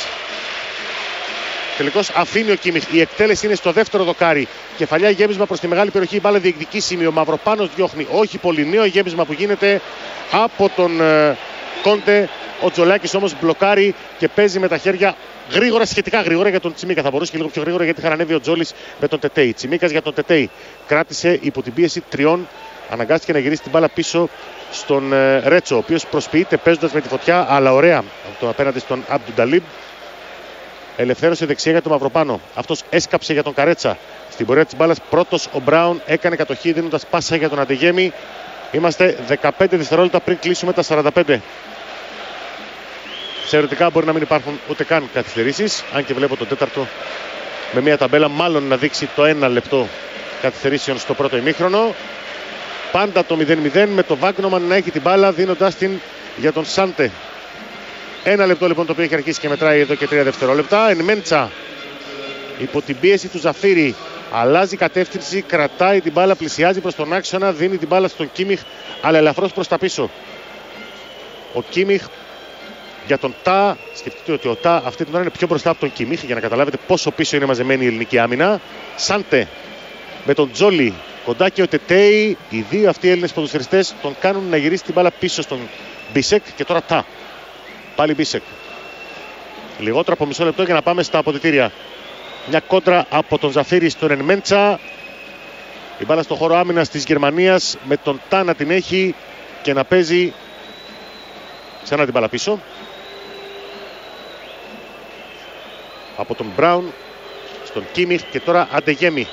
Τελικώς αφήνει ο Κίμιχ. Η εκτέλεση είναι στο δεύτερο δοκάρι. Κεφαλιά γέμισμα προς τη μεγάλη περιοχή. Η μπάλα διεκδικήσιμη. Ο Μαυροπάνος διώχνει. Όχι πολύ νέο γέμισμα που γίνεται από τον Κόντε. Ο Τζολάκης όμως μπλοκάρει και παίζει με τα χέρια γρήγορα, σχετικά γρήγορα για τον Τσιμίκα. Θα μπορούσε και λίγο πιο γρήγορα γιατί χαρανεύει ο Τζόλης με τον Τετέι. Τσιμίκας για τον Τετέι. Κράτησε υπό την πίεση 3. Αναγκάστηκε να γυρίσει την μπάλα πίσω στον Ρέτσο, ο οποίος προσποιείται παίζοντας με τη φωτιά, αλλά ωραία από το απέναντι στον Αμπτουνταλίμπ. Ελευθέρωσε δεξιά για τον Μαυροπάνο. Αυτός έσκαψε για τον Καρέτσα. Στην πορεία της μπάλας πρώτος ο Μπράουν έκανε κατοχή δίνοντας πάσα για τον Αντεγέμι. Είμαστε 15 δευτερόλεπτα πριν κλείσουμε τα 45. Θεωρητικά μπορεί να μην υπάρχουν ούτε καν καθυστερήσεις. Αν και βλέπω τον τέταρτο με μια ταμπέλα μάλλον να δείξει το 1 λεπτό καθυστερήσεων στο πρώτο ημίχρονο. Πάντα το 0-0 με το Βάγνομαν να έχει την μπάλα δίνοντας την για τον Σάντε. 1 λεπτό λοιπόν το οποίο έχει αρχίσει και μετράει εδώ και 3 δευτερόλεπτα. Εν Μέντσα υπό την πίεση του Ζαφύρη αλλάζει κατεύθυνση, κρατάει την μπάλα, πλησιάζει προς τον άξονα, δίνει την μπάλα στον Κίμιχ αλλά ελαφρώς προς τα πίσω. Ο Κίμιχ για τον Τα, σκεφτείτε ότι ο Τα αυτή την ώρα είναι πιο μπροστά από τον Κίμιχ για να καταλάβετε πόσο πίσω είναι μαζεμένη η ελληνική άμυνα. Σάντε με τον Τζόλι κοντά και ο Τετέι, οι δύο αυτοί Έλληνες ποδοσφαιριστές τον κάνουν να γυρίσει την μπάλα πίσω στον Μπίσεκ και τώρα Τα. Πάλι Μπίσεκ. Λιγότερο από μισό λεπτό για να πάμε στα αποδυτήρια. Μια κόντρα από τον Ζαφύρη στον Ενμέντσα. Η μπάλα στο χώρο άμυνας της Γερμανίας με τον Τα να την έχει και να παίζει ξανά την μπάλα πίσω. Από τον Μπράουν στον Κίμιχ και τώρα Αντεγέμι.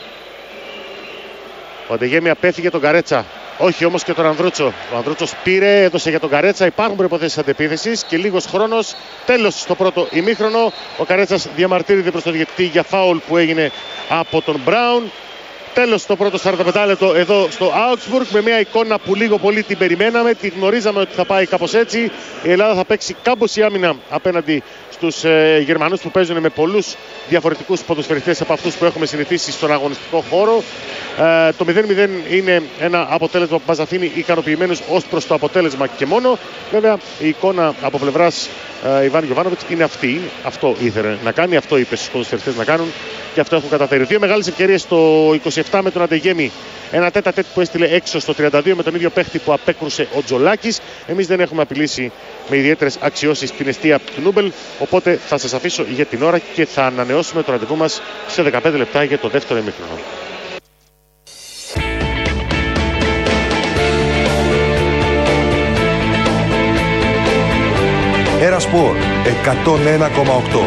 Ο Αντεγέμι απέφυγε τον Καρέτσα. Όχι όμως και τον Ανδρούτσο. Ο Ανδρούτσος πήρε, έδωσε για τον Καρέτσα. Υπάρχουν προϋποθέσεις αντεπίθεσης και λίγος χρόνος. Τέλος στο πρώτο ημίχρονο. Ο Καρέτσας διαμαρτύρεται προς τον διαιτητή για φάουλ που έγινε από τον Μπράουν. Τέλος το πρώτο 45 λεπτό εδώ στο Augsburg, με μια εικόνα που λίγο πολύ την περιμέναμε, τη γνωρίζαμε ότι θα πάει κάπως έτσι. Η Ελλάδα θα παίξει κάμποση άμυνα απέναντι στους Γερμανούς που παίζουν με πολλούς διαφορετικούς ποδοσφαιριστές από αυτούς που έχουμε συνηθίσει στον αγωνιστικό χώρο. Το 0-0 είναι ένα αποτέλεσμα που μας αφήνει ικανοποιημένους ως προς το αποτέλεσμα και μόνο. Βέβαια η εικόνα από πλευράς Ιβάν Γιοβάνοβιτς είναι αυτή. Αυτό ήθελε να κάνει, αυτό είπε στους ποδοσφαιριστές να κάνουν και αυτό έχουν καταφέρει. Δύο μεγάλες ευκαιρίες στο 27 με τον Αντεγέμι. Ένα τέτα-τέτ που έστειλε έξω στο 32 με τον ίδιο παίχτη που απέκρουσε ο Τζολάκης. Εμείς δεν έχουμε απειλήσει με ιδιαίτερες αξιώσεις την εστία του Νούμπελ. Οπότε θα σας αφήσω για την ώρα και θα ανανεώσουμε το ραντεβού μας σε 15 λεπτά για το δεύτερο ημίχρονο. Ερασπορ 101,8.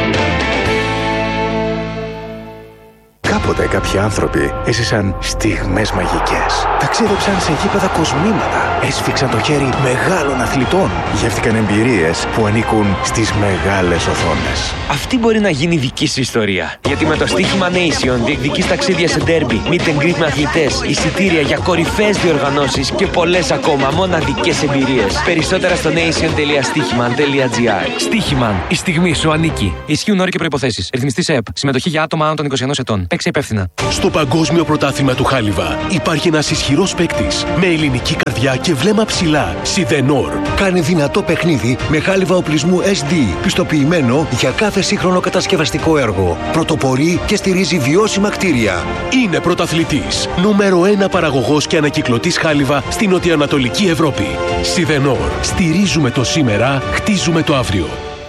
Κάποτε κάποιοι άνθρωποι έζησαν στιγμές μαγικές. Ταξίδεψαν σε γήπεδα κοσμήματα. Έσφιξαν το χέρι μεγάλων αθλητών. Γεύτηκαν εμπειρίες που ανήκουν στις μεγάλες οθόνες. Αυτή μπορεί να γίνει δική σου ιστορία. Γιατί με το στοίχημα Nation διεκδικείς ταξίδια σε ντέρμπι, meet and greet με αθλητές, εισιτήρια για κορυφαίες διοργανώσεις και πολλές ακόμα μοναδικές εμπειρίες. Περισσότερα στο nation.stichiman.gr. Stichiman. Η στιγμή σου ανήκει. Ισχύουν όροι και προϋποθέσεις. Ρυθμιστής ΕΕΠ. Συμμετοχή για άτομα άνω των 21 ετών. Παίξε υπεύθυνα. Στο Παγκόσμιο Πρωτάθλημα του Χάλιβα υπάρχει ένας ισχυρός παίκτης με ελληνική καρδιά και βλέμμα ψηλά. Σιδενόρ. Κάνει δυνατό παιχνίδι με χάλιβα οπλισμού SD, πιστοποιημένο για κάθε σύγχρονο κατασκευαστικό έργο. Πρωτοπορεί και στηρίζει βιώσιμα κτίρια. Είναι πρωταθλητής. Νούμερο 1 παραγωγός και ανακυκλωτής χάλιβα στην νοτιοανατολική Ευρώπη. Σιδενόρ. Στηρίζουμε το σήμερα, χτίζουμε το αύριο.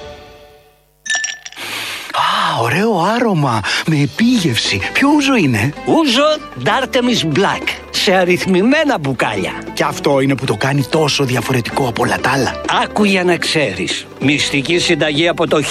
Ωραίο άρωμα, με επίγευση. Ποιο ούζο είναι? Ούζο D'Artemis Black, σε αριθμημένα μπουκάλια. Και αυτό είναι που το κάνει τόσο διαφορετικό από όλα τα άλλα. Άκου για να ξέρεις. Μυστική συνταγή από το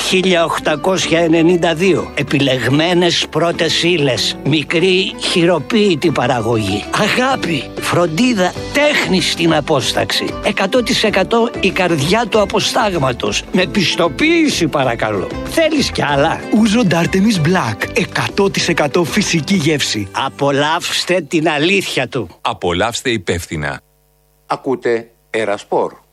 1892. Επιλεγμένες πρώτες ύλες. Μικρή χειροποίητη παραγωγή. Αγάπη, φροντίδα, τέχνη στην απόσταξη. 100% η καρδιά του αποστάγματος. Με πιστοποίηση παρακαλώ. Θέλεις κι άλλα? Ούζο D'Artemis Black. 100% φυσική γεύση. Απολαύστε την αλήθεια του. Απολαύστε υπεύθυνα. Ακούτε Ερασπορ.